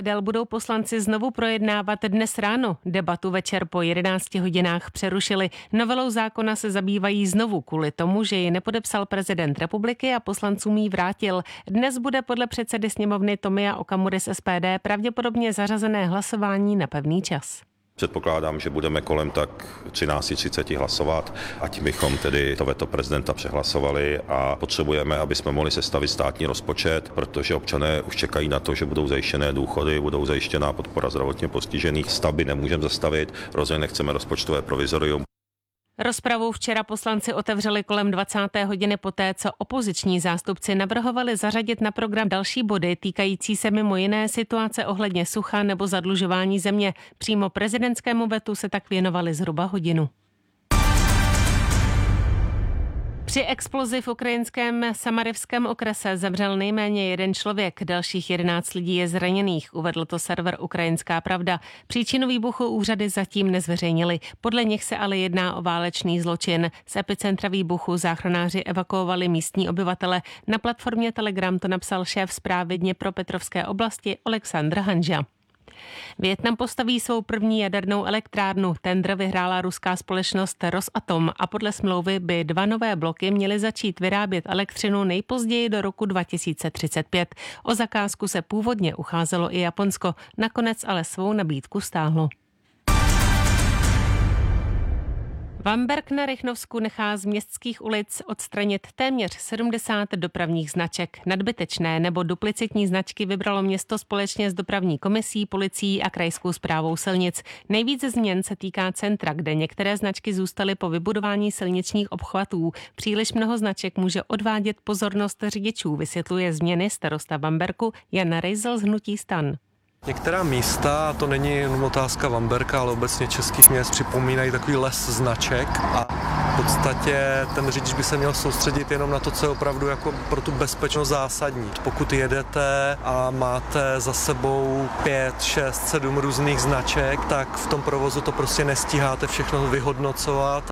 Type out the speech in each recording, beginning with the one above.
Dál budou poslanci znovu projednávat dnes ráno. Debatu večer po 11 hodinách přerušili. Novelou zákona se zabývají znovu kvůli tomu, že ji nepodepsal prezident republiky a poslancům ji vrátil. Dnes bude podle předsedy sněmovny Tomia Okamury z SPD pravděpodobně zařazené hlasování na pevný čas. Předpokládám, že budeme kolem tak 13:30 hlasovat, ať bychom tedy to veto prezidenta přehlasovali a potřebujeme, aby jsme mohli sestavit státní rozpočet, protože občané už čekají na to, že budou zajištěné důchody, budou zajištěná podpora zdravotně postižených. Stavby nemůžeme zastavit, rozhodně nechceme rozpočtové provizorium. Rozpravu včera poslanci otevřeli kolem 20. hodiny poté, co opoziční zástupci navrhovali zařadit na program další body týkající se mimo jiné situace ohledně sucha nebo zadlužování země. Přímo prezidentskému vetu se tak věnovali zhruba hodinu. Při explozi v ukrajinském Samarivském okrese zemřel nejméně jeden člověk, dalších 11 lidí je zraněných, uvedl to server Ukrajinská pravda. Příčinu výbuchu úřady zatím nezveřejnily. Podle nich se ale jedná o válečný zločin. Z epicentra výbuchu záchranáři evakuovali místní obyvatele. Na platformě Telegram to napsal šéf zprávy Dněpropetrovské oblasti Oleksandr Hanža. Vietnam postaví svou první jadernou elektrárnu. Tendr vyhrála ruská společnost Rosatom a podle smlouvy by 2 nové bloky měly začít vyrábět elektřinu nejpozději do roku 2035. O zakázku se původně ucházelo i Japonsko, nakonec ale svou nabídku stáhlo. Vamberk na Rychnovsku nechá z městských ulic odstranit téměř 70 dopravních značek. Nadbytečné nebo duplicitní značky vybralo město společně s dopravní komisí, policií a krajskou správou silnic. Nejvíce změn se týká centra, kde některé značky zůstaly po vybudování silničních obchvatů. Příliš mnoho značek může odvádět pozornost řidičů, vysvětluje změny starosta Vamberku Jan Rejzel z hnutí STAN. Některá místa, a to není jen otázka Vamberka, ale obecně českých měst, připomínají takový les značek a v podstatě ten řidič by se měl soustředit jenom na to, co je opravdu jako pro tu bezpečnost zásadní. Pokud jedete a máte za sebou 5, 6, 7 různých značek, tak v tom provozu to prostě nestíháte všechno vyhodnocovat.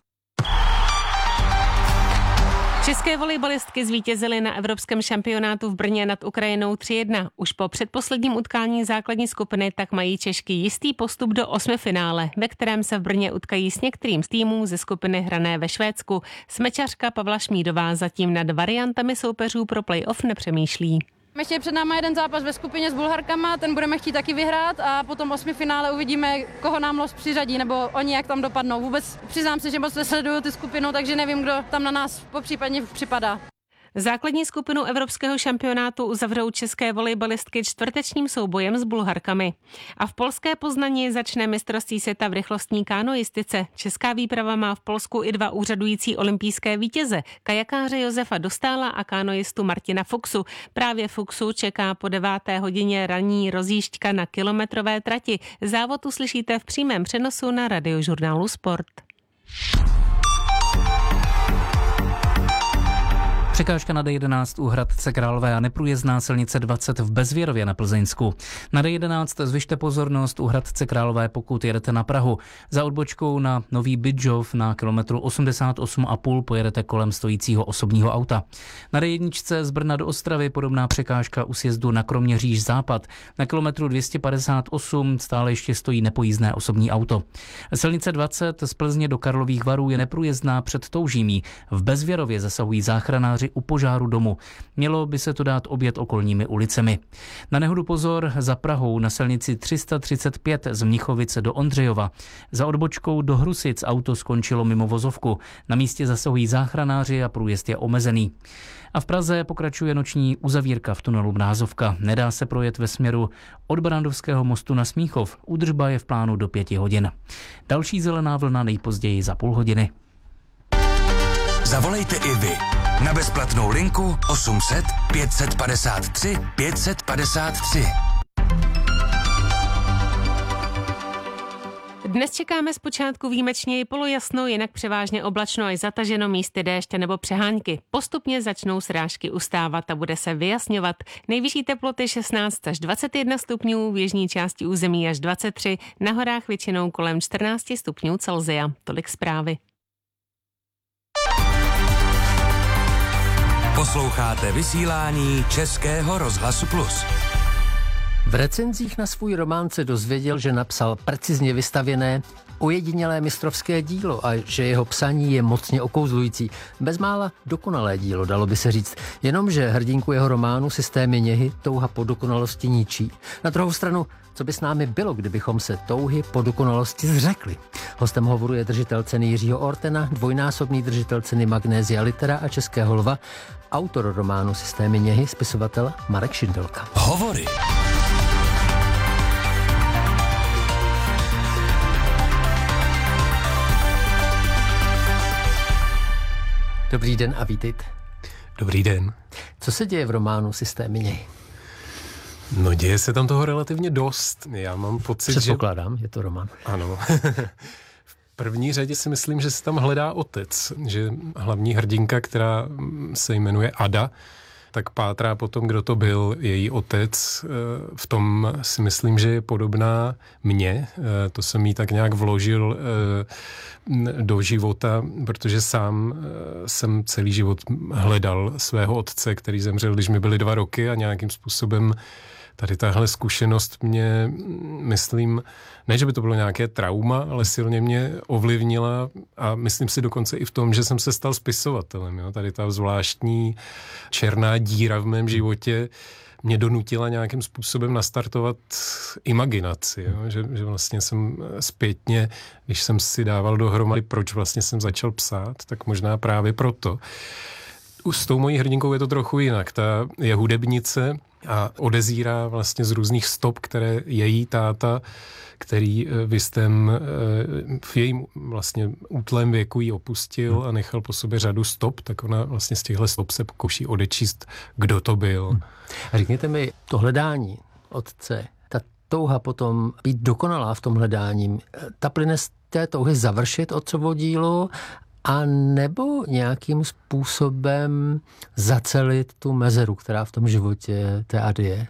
České volejbalistky zvítězily na evropském šampionátu v Brně nad Ukrajinou 3-1. Už po předposledním utkání základní skupiny tak mají Češky jistý postup do 8finále, ve kterém se v Brně utkají s některým z týmů ze skupiny hrané ve Švédsku. Smečařka Pavla Šmídová zatím nad variantami soupeřů pro play-off nepřemýšlí. Ještě před náma jeden zápas ve skupině s Bulharkama, ten budeme chtít taky vyhrát a potom 8finále uvidíme, koho nám los přiřadí, nebo oni jak tam dopadnou. Vůbec přiznám se, že moc nesleduju ty skupinu, takže nevím, kdo tam na nás popřípadně připadá. Základní skupinu evropského šampionátu uzavřou české volejbalistky čtvrtečním soubojem s Bulharkami. A v polské Poznani začne mistrovství světa v rychlostní kánoistice. Česká výprava má v Polsku i 2 úřadující olympijské vítěze, kajakáře Josefa Dostála a kánoistu Martina Fuchsu. Právě Fuchsu čeká po 9. hodině ranní rozjížďka na kilometrové trati. Závod uslyšíte v přímém přenosu na Radiožurnálu Sport. Překážka na D11 u Hradce Králové a neprůjezdná silnice 20 v Bezvěrově na Plzeňsku. Na D11 zvyšte pozornost u Hradce Králové, pokud jedete na Prahu. Za odbočkou na Nový Bydžov na kilometru 88,5 pojedete kolem stojícího osobního auta. Na D1 z Brna do Ostravy podobná překážka u sjezdu na Kroměříž západ. Na kilometru 258 stále ještě stojí nepojízdné osobní auto. Silnice 20 z Plzně do Karlových Varů je neprůjezdná před Toužímí. V Bezvěrově zasahují záchranáři u požáru domu. Mělo by se to dát obět okolními ulicemi. Na nehodu pozor za Prahou na silnici 335 z Mnichovice do Ondřejova. Za odbočkou do Hrusic auto skončilo mimo vozovku. Na místě zasahují záchranáři a průjezd je omezený. A v Praze pokračuje noční uzavírka v tunelu Mrázovka. Nedá se projet ve směru od Barandovského mostu na Smíchov. Údržba je v plánu do 5 hodin. Další zelená vlna nejpozději za půl hodiny. Zavolejte i vy na bezplatnou linku 800 553 553. Dnes čekáme zpočátku výjimečně i polojasno, jinak převážně oblačno až zataženo, místy déště nebo přehánky. Postupně začnou srážky ustávat a bude se vyjasňovat. Nejvyšší teploty 16 až 21 stupňů, v jižní části území až 23, na horách většinou kolem 14 stupňů Celsia. Tolik zprávy. Posloucháte vysílání Českého rozhlasu Plus. V recenzích na svůj román se dozvěděl, že napsal precizně vystavěné, ojedinělé mistrovské dílo a že jeho psaní je mocně okouzlující. Bezmála dokonalé dílo, dalo by se říct. Jenomže hrdinku jeho románu Systémy něhy touha po dokonalosti ničí. Na druhou stranu, co by s námi bylo, kdybychom se touhy po dokonalosti zřekli? Hostem hovoru je držitel ceny Jiřího Ortena, dvojnásobný držitel ceny Magnézia Litera a Českého lva, autor románu Systémy něhy, spisovatel Marek Šindelka. Hovory. Dobrý den a vítejte. Dobrý den. Co se děje v románu Systémy něhy? No děje se tam toho relativně dost. Já mám pocit, Předpokládám, je to román. Ano. V první řadě si myslím, že se tam hledá otec. Že hlavní hrdinka, která se jmenuje Ada, tak pátrá potom, kdo to byl její otec. V tom si myslím, že je podobná mně. To jsem jí tak nějak vložil do života, protože sám jsem celý život hledal svého otce, který zemřel, když mi byly 2 roky a nějakým způsobem tady tahle zkušenost mě, myslím, ne, že by to bylo nějaké trauma, ale silně mě ovlivnila a myslím si dokonce i v tom, že jsem se stal spisovatelem. Jo? Tady ta zvláštní černá díra v mém životě mě donutila nějakým způsobem nastartovat imaginaci. Jo? Že vlastně jsem zpětně, když jsem si dával dohromady, proč vlastně jsem začal psát, tak možná právě proto. S tou mojí hrdinkou je to trochu jinak. Ta je hudebnice a odezírá vlastně z různých stop, které její táta, který v jejím vlastně útlém věku ji opustil a nechal po sobě řadu stop, tak ona vlastně z těchto stop se pokouší odečíst, kdo to byl. A řekněte mi, to hledání otce, ta touha potom být dokonalá v tom hledání, ta plyne z té touhy završit otcovo dílo, a nebo nějakým způsobem zacelit tu mezeru, která v tom životě té Ady je?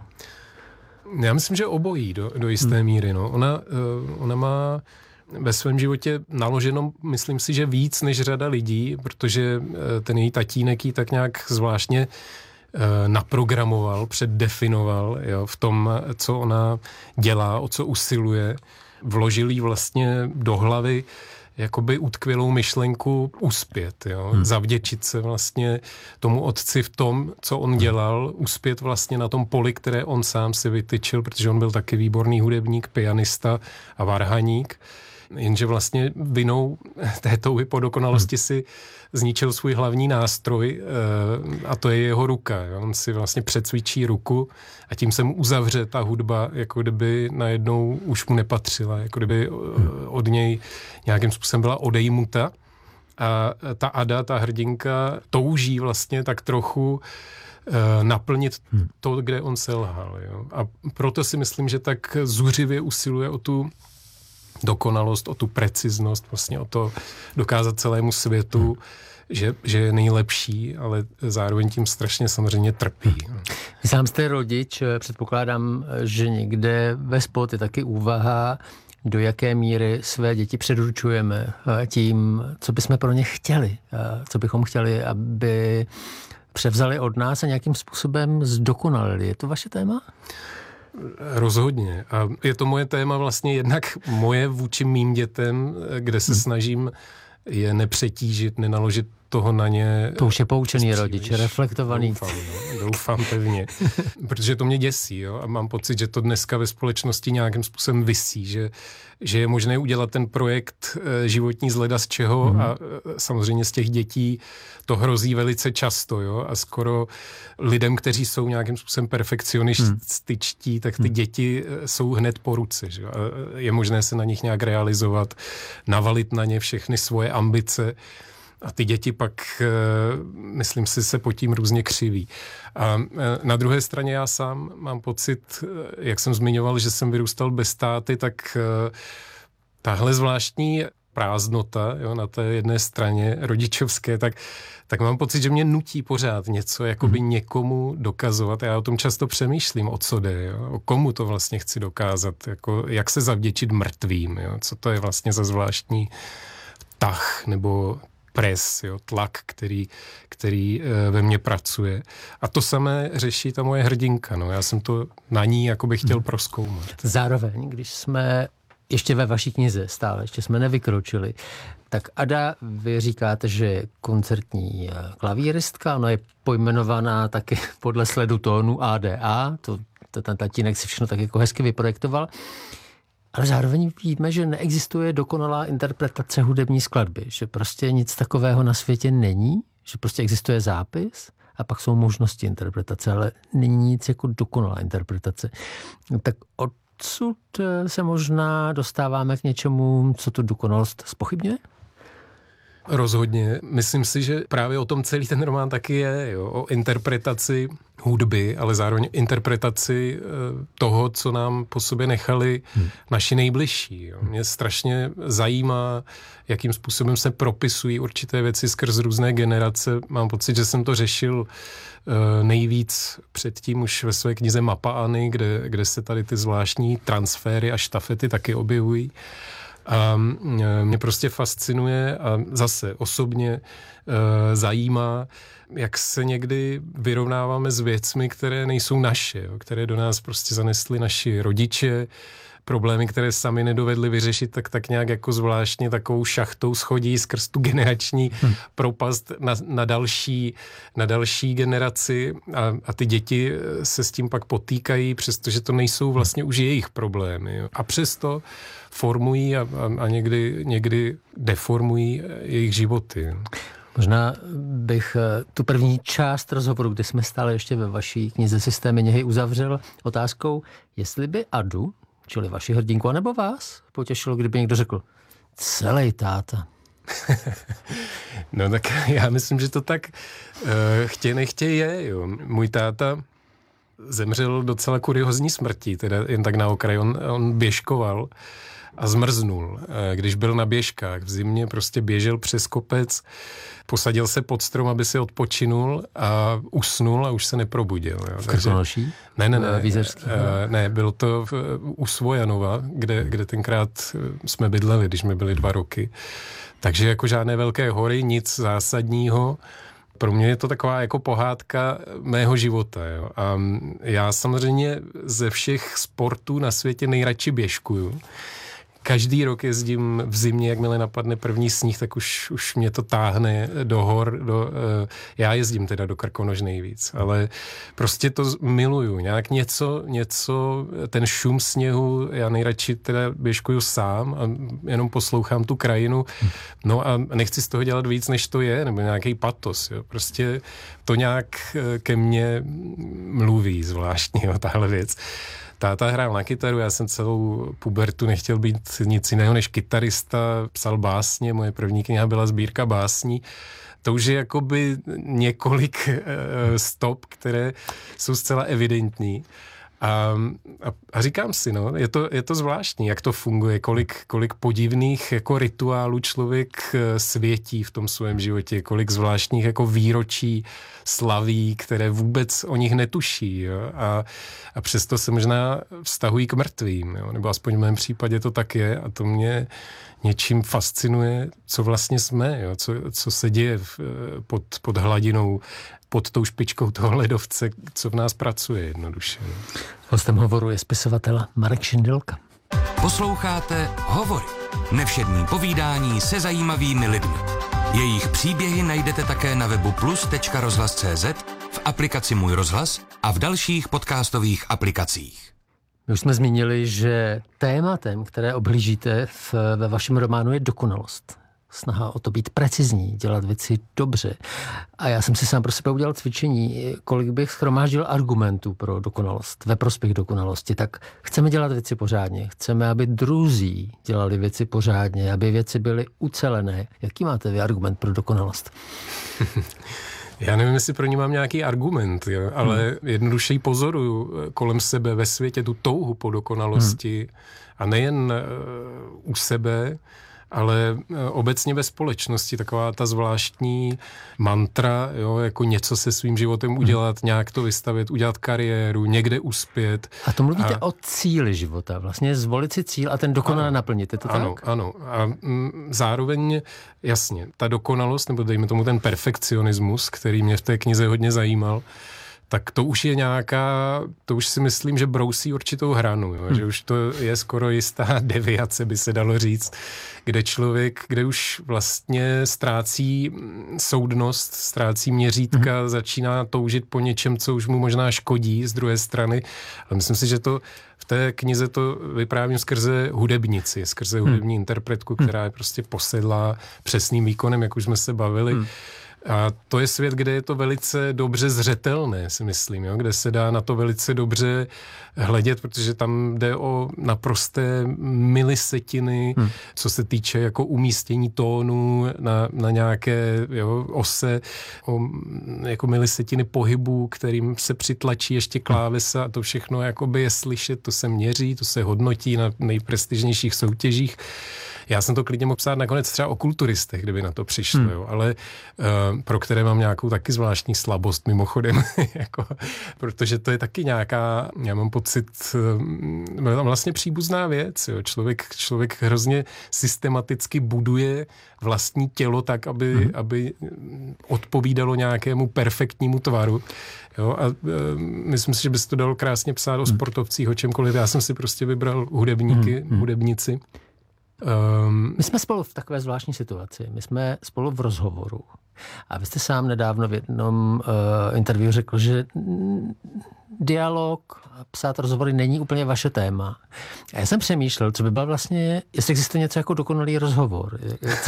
Já myslím, že obojí do jisté míry. No. Ona má ve svém životě naloženo, myslím si, že víc než řada lidí, protože ten její tatínek ji tak nějak zvláštně naprogramoval, předdefinoval, jo, v tom, co ona dělá, o co usiluje. Vložil jí vlastně do hlavy jakoby utkvělou myšlenku uspět, jo? Zavděčit se vlastně tomu otci v tom, co on dělal, uspět vlastně na tom poli, které on sám si vytyčil, protože on byl taky výborný hudebník, pianista a varhaník, jenže vlastně vinou té touhy po dokonalosti si zničil svůj hlavní nástroj a to je jeho ruka. Jo? On si vlastně přecvičí ruku a tím se mu uzavře ta hudba, jako kdyby najednou už mu nepatřila, jako kdyby od něj nějakým způsobem byla odejmuta. A ta Ada, ta hrdinka, touží vlastně tak trochu naplnit to, kde on selhal. Jo? A proto si myslím, že tak zuřivě usiluje o tu dokonalost, o tu preciznost, vlastně o to dokázat celému světu, že je nejlepší, ale zároveň tím strašně samozřejmě trpí. Vy sám jste rodič, předpokládám, že někde ve spod je taky úvaha, do jaké míry své děti předurčujeme tím, co bychom pro ně chtěli, co bychom chtěli, aby převzali od nás a nějakým způsobem zdokonalili. Je to vaše téma? Rozhodně. A je to moje téma vlastně jednak moje vůči mým dětem, kde se snažím je nepřetížit, nenaložit toho na ně. To už je poučený rodič, reflektovaný. Doufám pevně. Protože to mě děsí, jo? A mám pocit, že to dneska ve společnosti nějakým způsobem visí, že je možné udělat ten projekt životní z leda z čeho a samozřejmě z těch dětí to hrozí velice často, jo? A skoro lidem, kteří jsou nějakým způsobem perfekcionističtí, tak ty děti jsou hned po ruce, že? A je možné se na nich nějak realizovat, navalit na ně všechny svoje ambice. A ty děti pak, myslím si, se pod tím různě křiví. A na druhé straně já sám mám pocit, jak jsem zmiňoval, že jsem vyrůstal bez táty, tak tahle zvláštní prázdnota, jo, na té jedné straně rodičovské, tak mám pocit, že mě nutí pořád něco, jakoby někomu dokazovat. Já o tom často přemýšlím, o co jde, jo, o komu to vlastně chci dokázat, jako, jak se zavděčit mrtvým, jo, co to je vlastně za zvláštní tah nebo pres, tlak, který ve mně pracuje. A to samé řeší ta moje hrdinka. No. Já jsem to na ní jakoby chtěl prozkoumat. Zároveň, když jsme ještě ve vaší knize stále, ještě jsme nevykročili, tak Ada, vy říkáte, že je koncertní klavíristka, ona je pojmenovaná taky podle sledu tónu ADA, to ten tatínek si všechno tak jako hezky vyprojektoval. Ale zároveň víme, že neexistuje dokonalá interpretace hudební skladby, že prostě nic takového na světě není, že prostě existuje zápis a pak jsou možnosti interpretace, ale není nic jako dokonalá interpretace. Tak odsud se možná dostáváme k něčemu, co tu dokonalost zpochybňuje? Rozhodně. Myslím si, že právě o tom celý ten román taky je, o interpretaci hudby, ale zároveň interpretaci toho, co nám po sobě nechali naši nejbližší. Mě strašně zajímá, jakým způsobem se propisují určité věci skrz různé generace. Mám pocit, že jsem to řešil nejvíc předtím už ve své knize Mapa Anny, kde se tady ty zvláštní transféry a štafety taky objevují. A mě prostě fascinuje a zase osobně zajímá, jak se někdy vyrovnáváme s věcmi, které nejsou naše, které do nás prostě zanesli naši rodiče, problémy, které sami nedovedli vyřešit, tak nějak jako zvláštně takovou šachtou schodí skrz tu generační propast na další generaci a ty děti se s tím pak potýkají, přestože to nejsou vlastně už jejich problémy. Jo. A přesto formují a někdy deformují jejich životy. Možná bych tu první část rozhovoru, kde jsme stále ještě ve vaší knize Systémy něhy, uzavřel otázkou, jestli by Adu, čili vaši hrdinku, anebo vás, potěšilo, kdyby někdo řekl, celej táta. No tak já myslím, že to tak chtě nechtě je. Jo. Můj táta zemřel docela kuriózní smrtí, teda jen tak na okraj. On běžkoval a zmrznul. Když byl na běžkách v zimě, prostě běžel přes kopec, posadil se pod strom, aby si odpočinul a usnul a už se neprobudil. V Krkonoší? Ne. Ne, bylo to u Svojanova, kde tenkrát jsme bydleli, když jsme byli 2 roky. Takže jako žádné velké hory, nic zásadního. Pro mě je to taková jako pohádka mého života. Jo. A já samozřejmě ze všech sportů na světě nejradši běžkuju. Každý rok jezdím v zimě, jakmile napadne první sníh, tak už mě to táhne do hor. Já jezdím teda do Krkonoš nejvíc, ale prostě to miluju. Nějak něco, ten šum sněhu, já nejradši teda běžkuju sám a jenom poslouchám tu krajinu. No a nechci z toho dělat víc, než to je, nebo nějaký patos. Jo. Prostě to nějak ke mně mluví zvláštně, jo, tahle věc. Táta hrál na kytaru, já jsem celou pubertu nechtěl být nic jiného než kytarista, psal básně, moje první kniha byla sbírka básní. To už je jakoby několik stop, které jsou zcela evidentní. A říkám si, no, je to zvláštní, jak to funguje, kolik podivných jako rituálů člověk světí v tom svém životě, kolik zvláštních jako výročí slaví, které vůbec o nich netuší. Jo? A přesto se možná vztahují k mrtvým, jo? Nebo aspoň v mém případě to tak je a to mě něčím fascinuje, co vlastně jsme, jo? Co se děje pod hladinou, pod tou špičkou toho ledovce, co v nás pracuje jednoduše. Hostem hovoru je spisovatel Marek Šindelka. Posloucháte Hovory. Nevšední povídání se zajímavými lidmi. Jejich příběhy najdete také na webu plus.rozhlas.cz, v aplikaci Můj rozhlas a v dalších podcastových aplikacích. My už jsme zmínili, že tématem, které obhlížíte ve vašem románu, je dokonalost. Snaha o to být precizní, dělat věci dobře. A já jsem si sám pro sebe udělal cvičení, kolik bych shromáždil argumentů pro dokonalost, ve prospěch dokonalosti. Tak chceme dělat věci pořádně, chceme, aby druzí dělali věci pořádně, aby věci byly ucelené. Jaký máte vy argument pro dokonalost? Já nevím, jestli pro ně mám nějaký argument, jo, ale jednoduše ji pozoruju kolem sebe ve světě tu touhu po dokonalosti a nejen u sebe, ale obecně ve společnosti taková ta zvláštní mantra, jo, jako něco se svým životem udělat, nějak to vystavit, udělat kariéru, někde uspět. A to mluvíte o cíli života, vlastně zvolit si cíl a ten dokonale naplnit, je to tak? Ano. A zároveň, jasně, ta dokonalost, nebo dejme tomu ten perfekcionismus, který mě v té knize hodně zajímal, tak to už je to už si myslím, že brousí určitou hranu, jo? Že už to je skoro jistá deviace, by se dalo říct, kde už vlastně ztrácí soudnost, ztrácí měřítka, začíná toužit po něčem, co už mu možná škodí z druhé strany. Ale myslím si, že to v té knize to vyprávím skrze hudebnici, skrze hudební interpretku, která je prostě posedlá přesným výkonem, jak už jsme se bavili. A to je svět, kde je to velice dobře zřetelné, si myslím, jo? Kde se dá na to velice dobře hledět, protože tam jde o naprosté milisetiny, co se týče jako umístění tónu na nějaké ose, o jako milisetiny pohybů, kterým se přitlačí ještě klávesa a to všechno jakoby je slyšet, to se měří, to se hodnotí na nejprestižnějších soutěžích. Já jsem to klidně mohl psát nakonec třeba o kulturistech, kdyby na to přišlo, jo, ale pro které mám nějakou taky zvláštní slabost mimochodem, jako, protože to je taky nějaká, já mám pocit, vlastně příbuzná věc, jo. Člověk hrozně systematicky buduje vlastní tělo tak, aby odpovídalo nějakému perfektnímu tvaru. Jo, a myslím si, že by se to dalo krásně psát o sportovcích, o čemkoliv. Já jsem si prostě vybral hudebnici. My jsme spolu v takové zvláštní situaci. My jsme spolu v rozhovoru. A vy jste sám nedávno v jednom interview řekl, že dialog, psát rozhovory není úplně vaše téma. A já jsem přemýšlel, co by bylo vlastně, jestli existuje něco jako dokonalý rozhovor.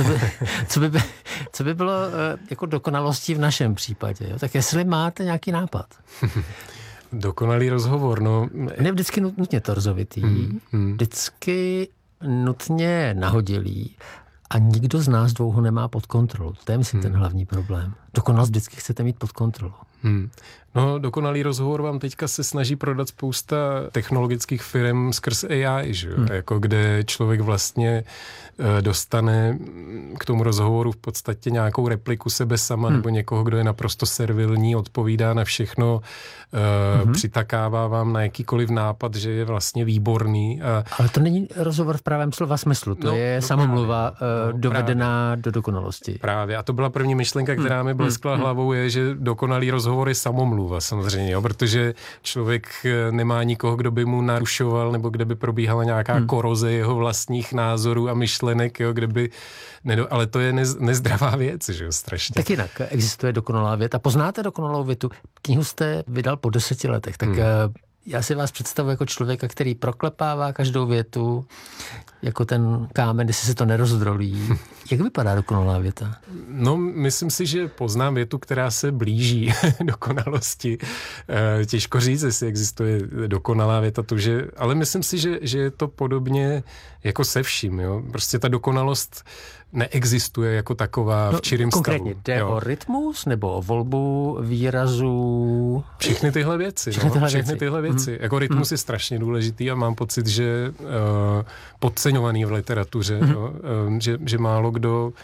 Co by bylo jako dokonalostí v našem případě. Jo? Tak jestli máte nějaký nápad. Dokonalý rozhovor, no. Ne vždycky nutně torzovitý, vždycky nutně nahodilý a nikdo z nás dlouho nemá pod kontrolou. To je, myslím, ten hlavní problém. Dokonalost vždycky chcete mít pod kontrolou. No, dokonalý rozhovor vám teďka se snaží prodat spousta technologických firm skrz AI, že jo? Jako kde člověk vlastně dostane k tomu rozhovoru v podstatě nějakou repliku sebe sama nebo někoho, kdo je naprosto servilní, odpovídá na všechno, přitakává vám na jakýkoliv nápad, že je vlastně výborný. Ale to není rozhovor v pravém slova smyslu, to je samomluva dovedená do dokonalosti. Právě. A to byla první myšlenka, která mi bleskla hlavou, je, že dokonalý rozhovor je samomluva samozřejmě, jo? Protože člověk nemá nikoho, kdo by mu narušoval nebo kde by probíhala nějaká koroze jeho vlastních názorů a myšlenek, jo? Ale to je nezdravá věc, že jo, strašně. Tak jinak, existuje dokonalá věta. Poznáte dokonalou větu? Knihu jste vydal po 10 letech, tak já si vás představuji jako člověka, který proklepává každou větu, jako ten kámen, jestli se to nerozdrolí. Jak vypadá dokonalá věta? No, myslím si, že poznám větu, která se blíží dokonalosti. Těžko říct, jestli existuje dokonalá věta, ale myslím si, že je to podobně jako se vším. Jo? Prostě ta dokonalost neexistuje jako taková v čirým stavu. Konkrétně jde o rytmus nebo o volbu výrazů? Všechny tyhle věci. Všechny tyhle věci. Jako rytmus je strašně důležitý a mám pocit, že podceňovaný v literatuře, že málo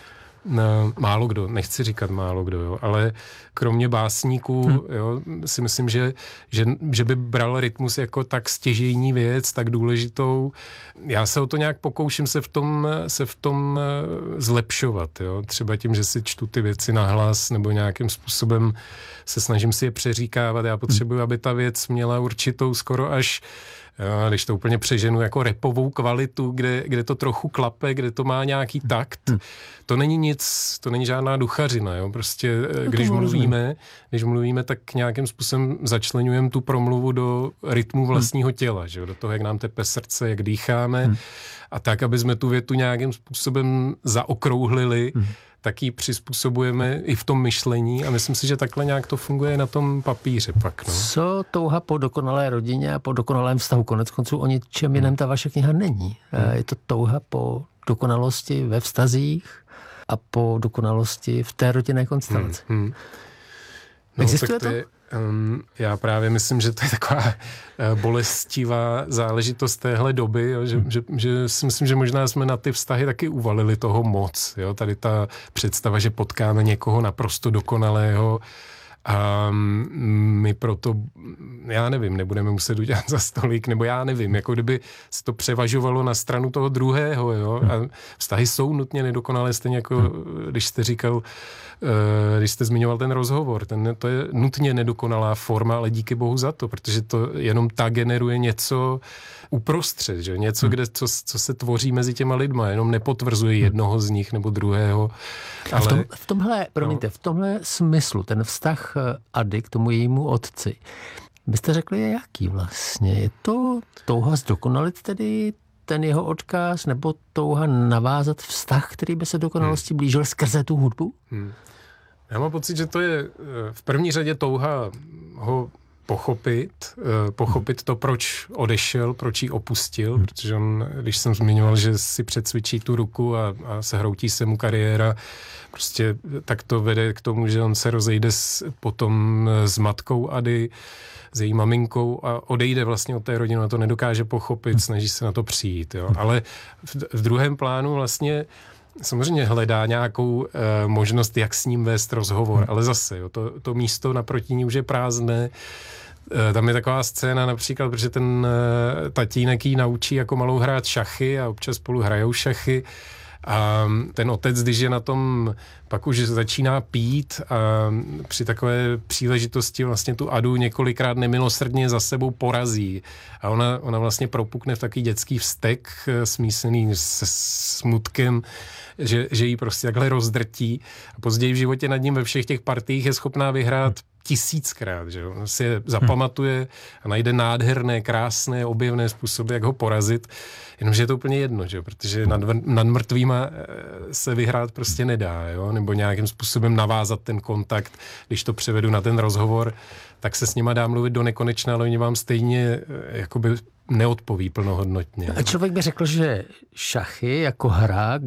kdo, nechci říkat málo kdo, jo, ale kromě básníků, jo, si myslím, že by bral rytmus jako tak stěžejní věc, tak důležitou. Já se o to nějak pokouším se v tom zlepšovat, jo, třeba tím, že si čtu ty věci nahlas nebo nějakým způsobem se snažím si je přeříkávat. Já potřebuji, aby ta věc měla určitou skoro až, když to úplně přeženu, jako rapovou kvalitu, kde to trochu klape, kde to má nějaký takt. To není nic, to není žádná duchařina, jo. Prostě když mluvíme, tak nějakým způsobem začleňujeme tu promluvu do rytmu vlastního těla, že jo? Do toho, jak nám tepe srdce, jak dýcháme a tak, aby jsme tu větu nějakým způsobem zaokrouhlili, tak ji přizpůsobujeme i v tom myšlení a myslím si, že takhle nějak to funguje na tom papíře pak. No. Co touha po dokonalé rodině a po dokonalém vztahu? Koneckonců o ničem jiném ta vaše kniha není. Je to touha po dokonalosti ve vztazích a po dokonalosti v té rodinné konstelaci. No, Existuje to? Já právě myslím, že to je taková bolestivá záležitost téhle doby, jo, že si myslím, že možná jsme na ty vztahy taky uvalili toho moc. Jo? Tady ta představa, že potkáme někoho naprosto dokonalého a my proto, já nevím, nebudeme muset udělat za stolik, nebo já nevím, jako kdyby se to převažovalo na stranu toho druhého, jo? A vztahy jsou nutně nedokonalé, stejně jako když jste říkal, když jste zmiňoval ten rozhovor, to je nutně nedokonalá forma, ale díky bohu za to, protože to jenom ta generuje něco uprostřed, že? Něco, co se tvoří mezi těma lidma, jenom nepotvrzuje jednoho z nich nebo druhého. Ale... v tomhle smyslu, ten vztah Ady k tomu jejímu otci, byste řekli, je jaký vlastně? Je to touha zdokonalit tedy ten jeho odkaz, nebo touha navázat vztah, který by se dokonalosti blížil skrze tu hudbu? Já mám pocit, že to je v první řadě touha ho pochopit to, proč odešel, proč ji opustil, protože on, když jsem zmiňoval, že si přecvičí tu ruku a sehroutí se mu kariéra, prostě tak to vede k tomu, že on se rozejde potom s matkou Ady, s její maminkou a odejde vlastně od té rodiny, a to nedokáže pochopit, snaží se na to přijít. Jo. Ale v druhém plánu vlastně samozřejmě hledá nějakou možnost, jak s ním vést rozhovor, ale zase, jo, to místo naproti ní už je prázdné. Tam je taková scéna například, protože ten tatínek jí naučí jako malou hrát šachy a občas spolu hrajou šachy. A ten otec, když je na tom, pak už začíná pít a při takové příležitosti vlastně tu Adu několikrát nemilosrdně za sebou porazí. A ona vlastně propukne v takový dětský vztek smísený se smutkem, že jí prostě takhle rozdrtí. A později v životě nad ním ve všech těch partiích je schopná vyhrát 1000krát, že jo. On si je zapamatuje a najde nádherné, krásné, objevné způsoby, jak ho porazit. Jenomže je to úplně jedno, že jo, protože nad mrtvýma se vyhrát prostě nedá, jo, nebo nějakým způsobem navázat ten kontakt. Když to převedu na ten rozhovor, tak se s nima dá mluvit do nekonečna, ale oni vám stejně jakoby neodpoví plnohodnotně. A člověk by řekl, že šachy jako hra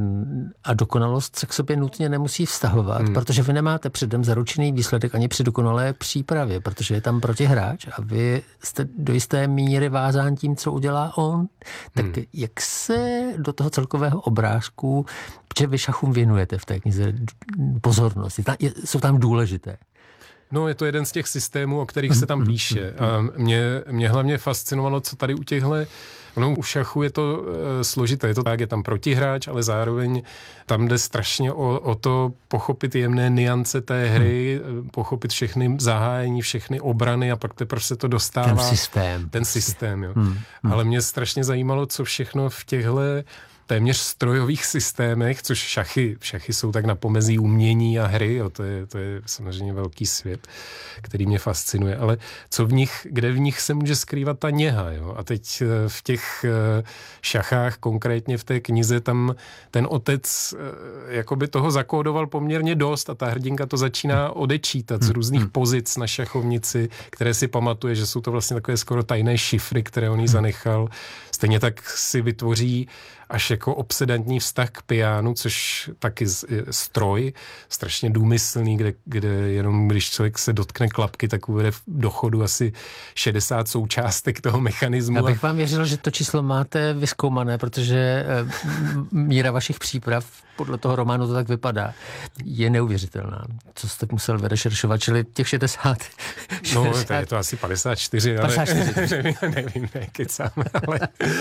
a dokonalost se k sobě nutně nemusí vztahovat, protože vy nemáte předem zaručený výsledek ani při dokonalé přípravě, protože je tam protihráč a vy jste do jisté míry vázán tím, co udělá on. Tak jak se do toho celkového obrázku, protože vy šachům věnujete v té knize pozornost, jsou tam důležité? No, je to jeden z těch systémů, o kterých se tam píše. A mě hlavně fascinovalo, co tady u těchhle... u šachu je to složité, je to tak, je tam protihráč, ale zároveň tam jde strašně o to pochopit jemné nuance té hry, pochopit všechny zahájení, všechny obrany a pak teprve se to dostává... Ten systém, jo. Ale mě strašně zajímalo, co všechno v těchto téměř strojových systémech, což šachy jsou tak na pomezí umění a hry, jo, to je samozřejmě velký svět, který mě fascinuje, ale kde v nich se může skrývat ta něha, jo? A teď v těch šachách, konkrétně v té knize, tam ten otec jakoby toho zakódoval poměrně dost a ta hrdinka to začíná odečítat z různých pozic na šachovnici, které si pamatuje, že jsou to vlastně takové skoro tajné šifry, které on jí zanechal. Stejně tak si vytvoří až jako obsedantní vztah k pianu, což taky stroj, strašně důmyslný, kde jenom když člověk se dotkne klapky, tak uvede do chodu asi 60 součástek toho mechanismu. Já bych vám věřil, že to číslo máte vyzkoumané, protože míra vašich příprav podle toho románu to tak vypadá. Je neuvěřitelná. Co jste musel vyrešeršovat, čili těch 60... No, to je to asi 54, ale 54. nevím, kecám, ale...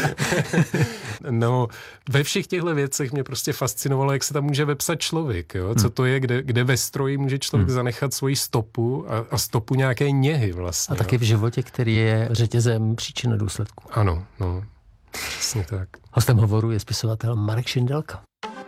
No, ve všech těchto věcech mě prostě fascinovalo, jak se tam může vepsat člověk, jo? Co to je, kde ve stroji může člověk zanechat svoji stopu a stopu nějaké něhy vlastně. A taky v životě, který je řetězem příčin a důsledků. Ano, no, přesně tak. Hostem hovoru je spisovatel Marek Šindelka.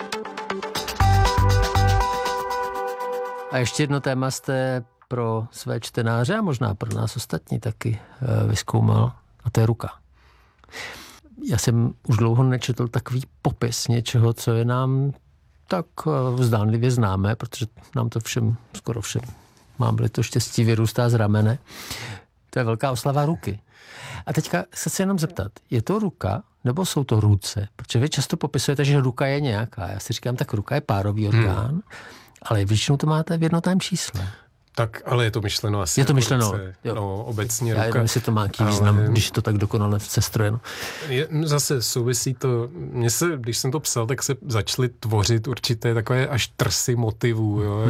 A ještě jedno téma jste pro své čtenáře a možná pro nás ostatní taky vyzkoumal, a to je ruka. Já jsem už dlouho nečetl takový popis něčeho, co je nám tak zdánlivě známé, protože nám to skoro všem, mám-li to štěstí, vyrůstá z ramene. To je velká oslava ruky. A teďka se chci jenom zeptat, je to ruka, nebo jsou to ruce? Protože vy často popisujete, že ruka je nějaká. Já si říkám, tak ruka je párový orgán, ale většinou to máte v jednotném čísle. Tak, ale je to myšleno asi. Je to myšleno, no, obecně ruka. Já nevím, jestli to má jaký význam, když je to tak dokonale sestrojeno. Zase souvisí to, když jsem to psal, tak se začaly tvořit určité takové až trsy motivů, jo,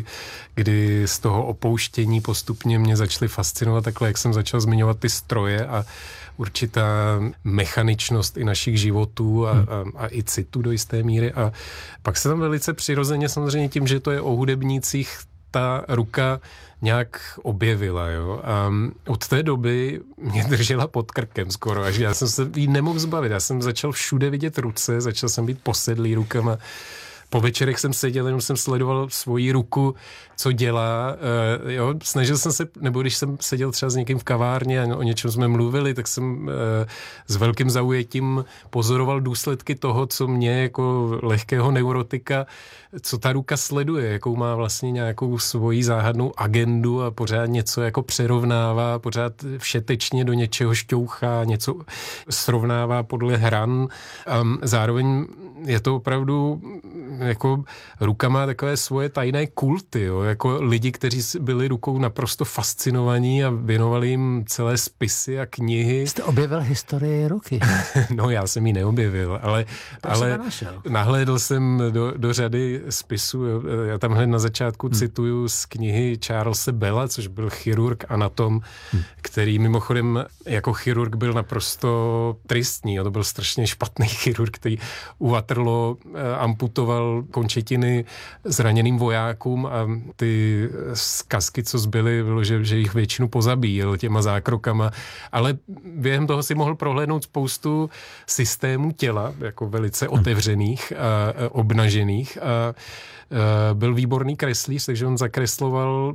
kdy z toho opouštění postupně mě začaly fascinovat takhle, jak jsem začal zmiňovat ty stroje a určitá mechaničnost i našich životů a i citu do jisté míry. A pak se tam velice přirozeně, samozřejmě tím, že to je o hudebnících, ta ruka nějak objevila, jo. A od té doby mě držela pod krkem skoro, až já jsem se jí nemohl zbavit. Já jsem začal všude vidět ruce, začal jsem být posedlý rukama. Po večerech jsem seděl, jenom jsem sledoval svoji ruku, co dělá. Jo, snažil jsem se, nebo když jsem seděl třeba s někým v kavárně a o něčem jsme mluvili, tak jsem s velkým zaujetím pozoroval důsledky toho, co mě jako lehkého neurotika, co ta ruka sleduje, jakou má vlastně nějakou svoji záhadnou agendu a pořád něco jako přerovnává, pořád všetečně do něčeho šťouchá, něco srovnává podle hran. Zároveň je to opravdu jako ruka má takové svoje tajné kulty, jo? Jako lidi, kteří byli rukou naprosto fascinovaní a věnovali jim celé spisy a knihy. Jste objevil historii ruky? No, já jsem ji neobjevil, ale nahlédl jsem do řady spisů. Já tam hned na začátku cituju z knihy Charlese Bella, což byl chirurg, anatom, který mimochodem jako chirurg byl naprosto tristní. To byl strašně špatný chirurg, který u Waterloo amputoval končetiny zraněným vojákům a ty zkazky, co zbyly, bylo, že jich většinu pozabíjel těma zákrokama, ale během toho si mohl prohlédnout spoustu systémů těla, jako velice otevřených a obnažených a byl výborný kreslíř, takže on zakresloval,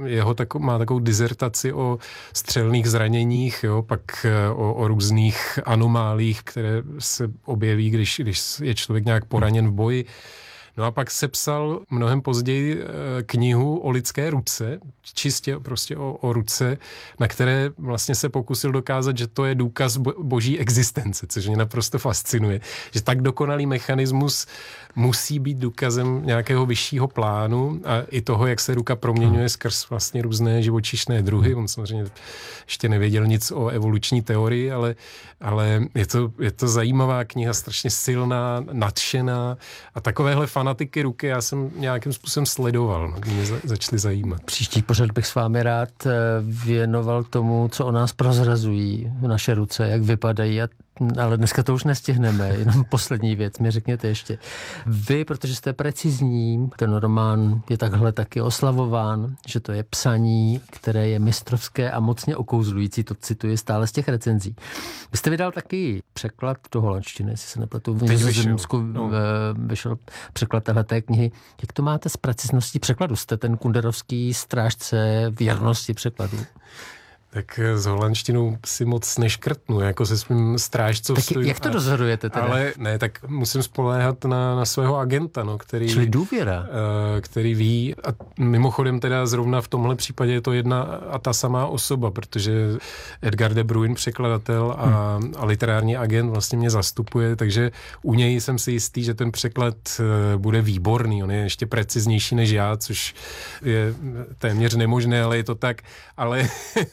má takovou dizertaci o střelných zraněních, jo, pak o různých anomálích, které se objeví, když je člověk nějak poraněn v boji. No a pak sepsal mnohem později knihu o lidské ruce, čistě prostě o ruce, na které vlastně se pokusil dokázat, že to je důkaz boží existence, což mě naprosto fascinuje. Že tak dokonalý mechanismus musí být důkazem nějakého vyššího plánu a i toho, jak se ruka proměňuje skrz vlastně různé živočišné druhy. On samozřejmě ještě nevěděl nic o evoluční teorii, ale je to zajímavá kniha, strašně silná, nadšená a takovéhle fanatiky ruky já jsem nějakým způsobem sledoval, mě začaly zajímat. Příští pořad bych s vámi rád věnoval tomu, co o nás prozrazují naše ruce, jak vypadají, ale dneska to už nestihneme, jenom poslední věc mi řekněte ještě. Vy, protože jste precizní, ten román je takhle taky oslavován, že to je psaní, které je mistrovské a mocně okouzlující, to cituji stále z těch recenzí. Vy jste vydal taky překlad do holandštiny, jestli se nepletu, v Nizozemsku vyšel překlad téhleté knihy. Jak to máte s precizností překladu? Jste ten kunderovský strážce věrnosti překladu? Tak s holandštinou si moc neškrtnu, jako se svým strážcovstvím. Jak to dozorujete teda? Ale ne, tak musím spoléhat na svého agenta, no, který... Čili důvěra. Který ví, a mimochodem teda zrovna v tomhle případě je to jedna a ta samá osoba, protože Edgar de Bruyn, překladatel a literární agent vlastně mě zastupuje, takže u něj jsem si jistý, že ten překlad bude výborný. On je ještě preciznější než já, což je téměř nemožné, ale je to tak, ale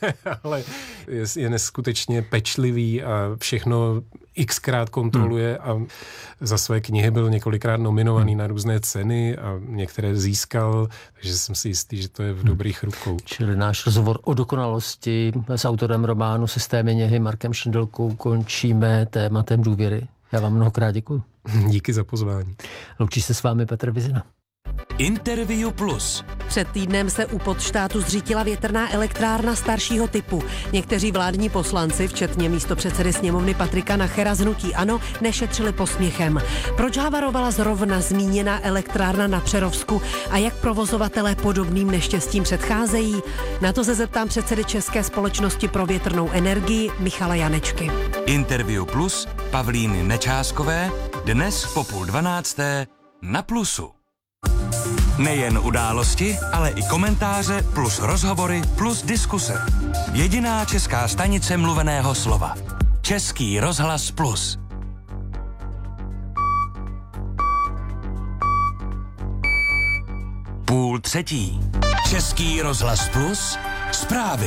je neskutečně pečlivý a všechno xkrát kontroluje a za své knihy byl několikrát nominovaný na různé ceny a některé získal, takže jsem si jistý, že to je v dobrých rukou. Čili náš rozhovor o dokonalosti s autorem románu Systémy něhy Markem Šindelkou končíme tématem důvěry. Já vám mnohokrát děkuji. Díky za pozvání. Loučí se s vámi Petr Vizina. Interview Plus. Před týdnem se u Podštátu zřítila větrná elektrárna staršího typu. Někteří vládní poslanci, včetně místopředsedy sněmovny Patrika Nachera z hnutí ANO, nešetřili posměchem. Proč havarovala zrovna zmíněná elektrárna na Přerovsku a jak provozovatelé podobným neštěstím předcházejí? Na to se zeptám předsedy České společnosti pro větrnou energii Michala Janečky. Interview Plus Pavlíny Nečáskové dnes po 11:30 na Plusu. Nejen události, ale i komentáře plus rozhovory plus diskuse. Jediná česká stanice mluveného slova. Český rozhlas Plus. 2:30. Český rozhlas Plus, zprávy.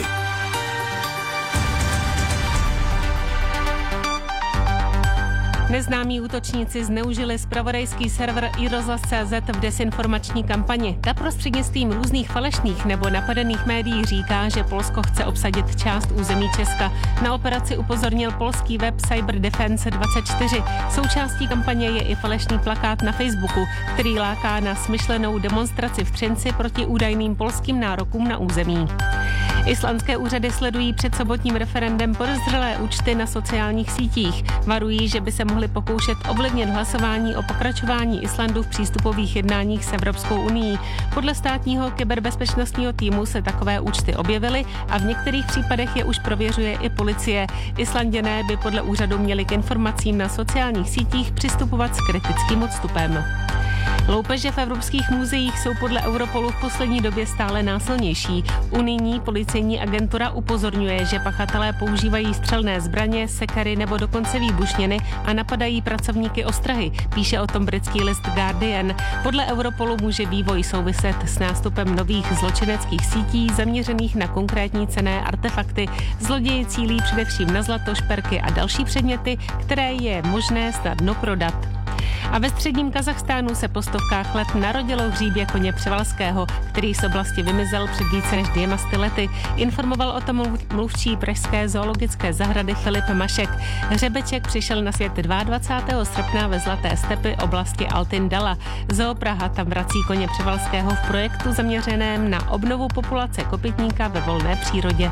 Neznámí útočníci zneužili zpravodajský server iRozhlas.cz v desinformační kampani. Ta prostřednictvím různých falešných nebo napadených médií říká, že Polsko chce obsadit část území Česka. Na operaci upozornil polský web Cyberdefense24. Součástí kampaně je i falešný plakát na Facebooku, který láká na smyšlenou demonstraci v Třinci proti údajným polským nárokům na území. Islandské úřady sledují před sobotním referendem podezřelé účty na sociálních sítích. Varují, že by se mohli pokoušet ovlivnit hlasování o pokračování Islandu v přístupových jednáních s Evropskou unií. Podle státního kyberbezpečnostního týmu se takové účty objevily a v některých případech je už prověřuje i policie. Islanděné by podle úřadu měli k informacím na sociálních sítích přistupovat s kritickým odstupem. Loupeže v evropských muzeích jsou podle Europolu v poslední době stále násilnější. Unijní policejní agentura upozorňuje, že pachatelé používají střelné zbraně, sekery nebo dokonce výbušniny a napadají pracovníky ostrahy, píše o tom britský list Guardian. Podle Europolu může vývoj souviset s nástupem nových zločineckých sítí zaměřených na konkrétní cenné artefakty. Zloději cílí především na zlato, šperky a další předměty, které je možné snadno prodat. A ve středním Kazachstánu se po stovkách let narodilo hříbě koně Převalského, který z oblasti vymizel před více než 200 lety. Informoval o tom mluvčí pražské zoologické zahrady Filip Mašek. Hřebeček přišel na svět 22. srpna ve Zlaté stepy oblasti Altyn-Dala. Zoo Praha tam vrací koně Převalského v projektu zaměřeném na obnovu populace kopytníka ve volné přírodě.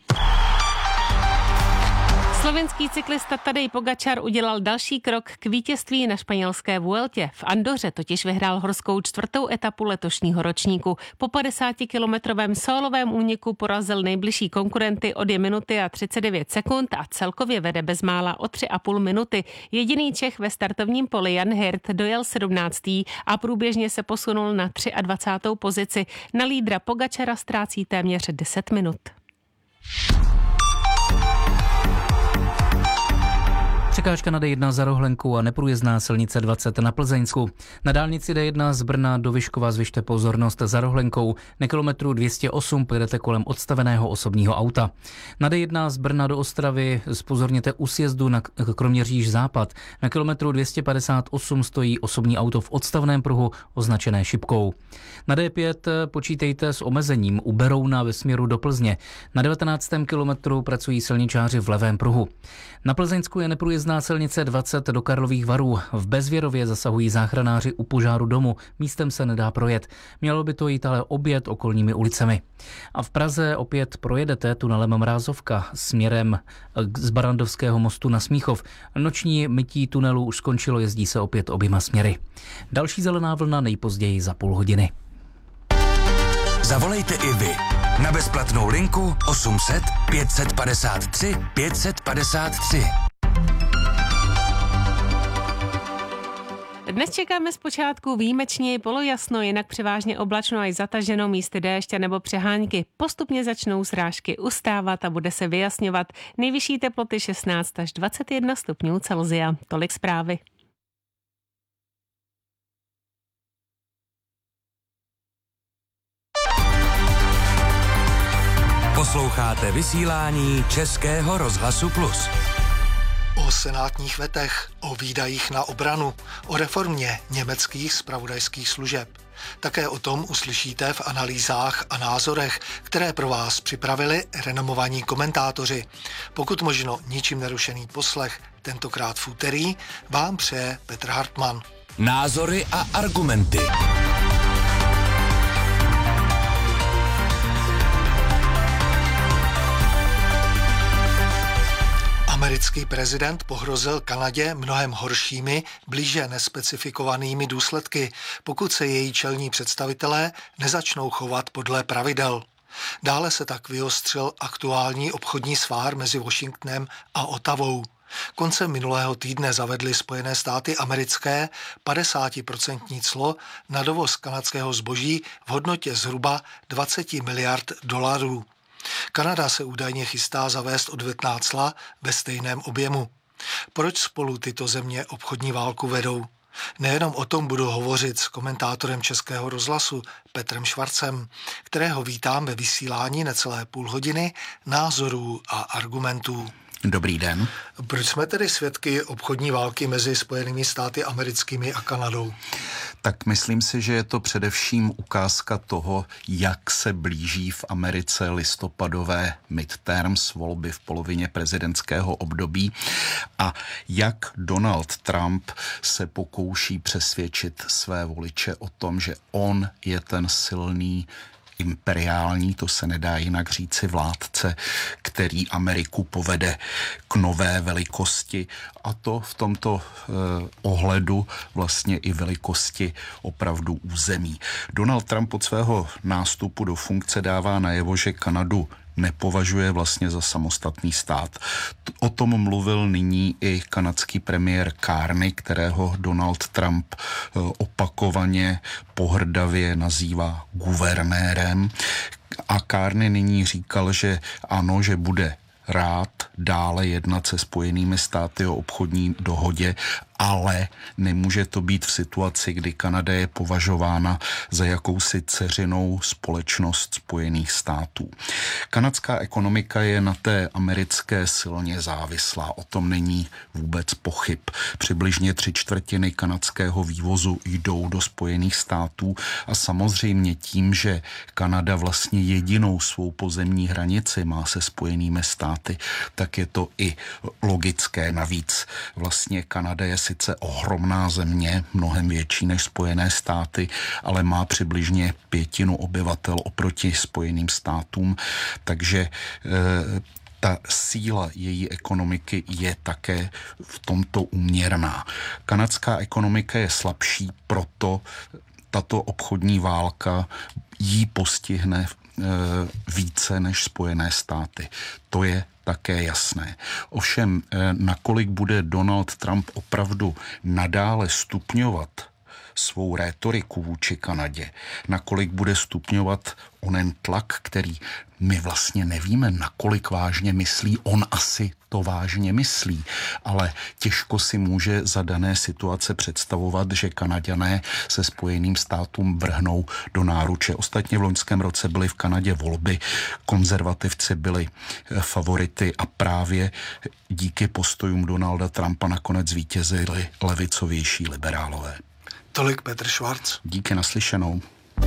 Slovenský cyklista Tadej Pogačar udělal další krok k vítězství na španělské Vueltě. V Andoře totiž vyhrál horskou 4. etapu letošního ročníku. Po 50-kilometrovém sólovém úniku porazil nejbližší konkurenty o 2 minuty a 39 sekund a celkově vede bezmála o 3,5 minuty. Jediný Čech ve startovním poli Jan Hirt dojel 17. a průběžně se posunul na 23. pozici. Na lídra Pogačara ztrácí téměř 10 minut. Překážka na D1 za Rohlenkou a neprůjezdná silnice 20 na Plzeňsku. Na dálnici D1 z Brna do Vyškova zvyšte pozornost za Rohlenkou. Na kilometru 208 pojedete kolem odstaveného osobního auta. Na D1 z Brna do Ostravy zpozorněte u sjezdu na Kroměříž západ. Na kilometru 258 stojí osobní auto v odstavném pruhu označené šipkou. Na D5 počítejte s omezením u Berouna ve směru do Plzně. Na 19. kilometru pracují silničáři v levém pruhu. Na Plzeňsku je neprůjezdná silnice 20 do Karlových Varů. V Bezvěrově zasahují záchranáři u požáru domu. Místem se nedá projet. Mělo by to jít ale obět okolními ulicemi. A v Praze opět projedete tunelem Mrázovka směrem z Barandovského mostu na Smíchov. Noční mytí tunelu už skončilo, jezdí se opět oběma směry. Další zelená vlna nejpozději za půl hodiny. Zavolejte i vy na bezplatnou linku 800 553 553. Dnes čekáme zpočátku výjimečně polojasno, jinak převážně oblačno až zataženo, místy déšť nebo přehánky. Postupně začnou srážky ustávat a bude se vyjasňovat. Nejvyšší teploty 16 až 21 stupňů Celsia. Tolik zprávy. Posloucháte vysílání Českého rozhlasu Plus. O senátních vetech, o výdajích na obranu, o reformě německých zpravodajských služeb. Také o tom uslyšíte v analýzách a názorech, které pro vás připravili renomovaní komentátoři. Pokud možno ničím nerušený poslech, tentokrát v úterý, vám přeje Petr Hartmann. Názory a argumenty. Americký prezident pohrozil Kanadě mnohem horšími, blíže nespecifikovanými důsledky, pokud se její čelní představitelé nezačnou chovat podle pravidel. Dále se tak vyostřil aktuální obchodní svár mezi Washingtonem a Ottawou. Koncem minulého týdne zavedly Spojené státy americké 50% clo na dovoz kanadského zboží v hodnotě zhruba 20 miliard dolarů. Kanada se údajně chystá zavést odvetná cla ve stejném objemu. Proč spolu tyto země obchodní válku vedou? Nejenom o tom budu hovořit s komentátorem Českého rozhlasu Petrem Švarcem, kterého vítám ve vysílání necelé půl hodiny názorů a argumentů. Dobrý den. Proč jsme tedy svědky obchodní války mezi Spojenými státy americkými a Kanadou? Tak myslím si, že je to především ukázka toho, jak se blíží v Americe listopadové midterms, volby v polovině prezidentského období, a jak Donald Trump se pokouší přesvědčit své voliče o tom, že on je ten silný imperiální, to se nedá jinak říci, vládce, který Ameriku povede k nové velikosti, a to v tomto ohledu vlastně i velikosti opravdu území. Donald Trump od svého nástupu do funkce dává najevo, že Kanadu nepovažuje vlastně za samostatný stát. O tom mluvil nyní i kanadský premiér Carney, kterého Donald Trump opakovaně pohrdavě nazývá guvernérem. A Carney nyní říkal, že ano, že bude rád dále jednat se Spojenými státy o obchodní dohodě, ale nemůže to být v situaci, kdy Kanada je považována za jakousi dceřinou společnost Spojených států. Kanadská ekonomika je na té americké silně závislá, o tom není vůbec pochyb. Přibližně 3/4 kanadského vývozu jdou do Spojených států a samozřejmě tím, že Kanada vlastně jedinou svou pozemní hranici má se Spojenými státy, tak je to i logické. Navíc vlastně Kanada je sice ohromná země, mnohem větší než Spojené státy, ale má přibližně 1/5 obyvatel oproti Spojeným státům, takže ta síla její ekonomiky je také v tomto úměrná. Kanadská ekonomika je slabší, proto tato obchodní válka jí postihne více než Spojené státy. To je také jasné. Ovšem, nakolik bude Donald Trump opravdu nadále stupňovat svou rétoriku vůči Kanadě, nakolik bude stupňovat onen tlak, který my vlastně nevíme, nakolik vážně myslí, on asi to vážně myslí, ale těžko si může za dané situace představovat, že Kanaďané se Spojeným státům vrhnou do náruče. Ostatně v loňském roce byly v Kanadě volby, konzervativci byli favority a právě díky postojům Donalda Trumpa nakonec zvítězili levicovější liberálové. Tolik Petr Švarc. Díky, naslyšenou.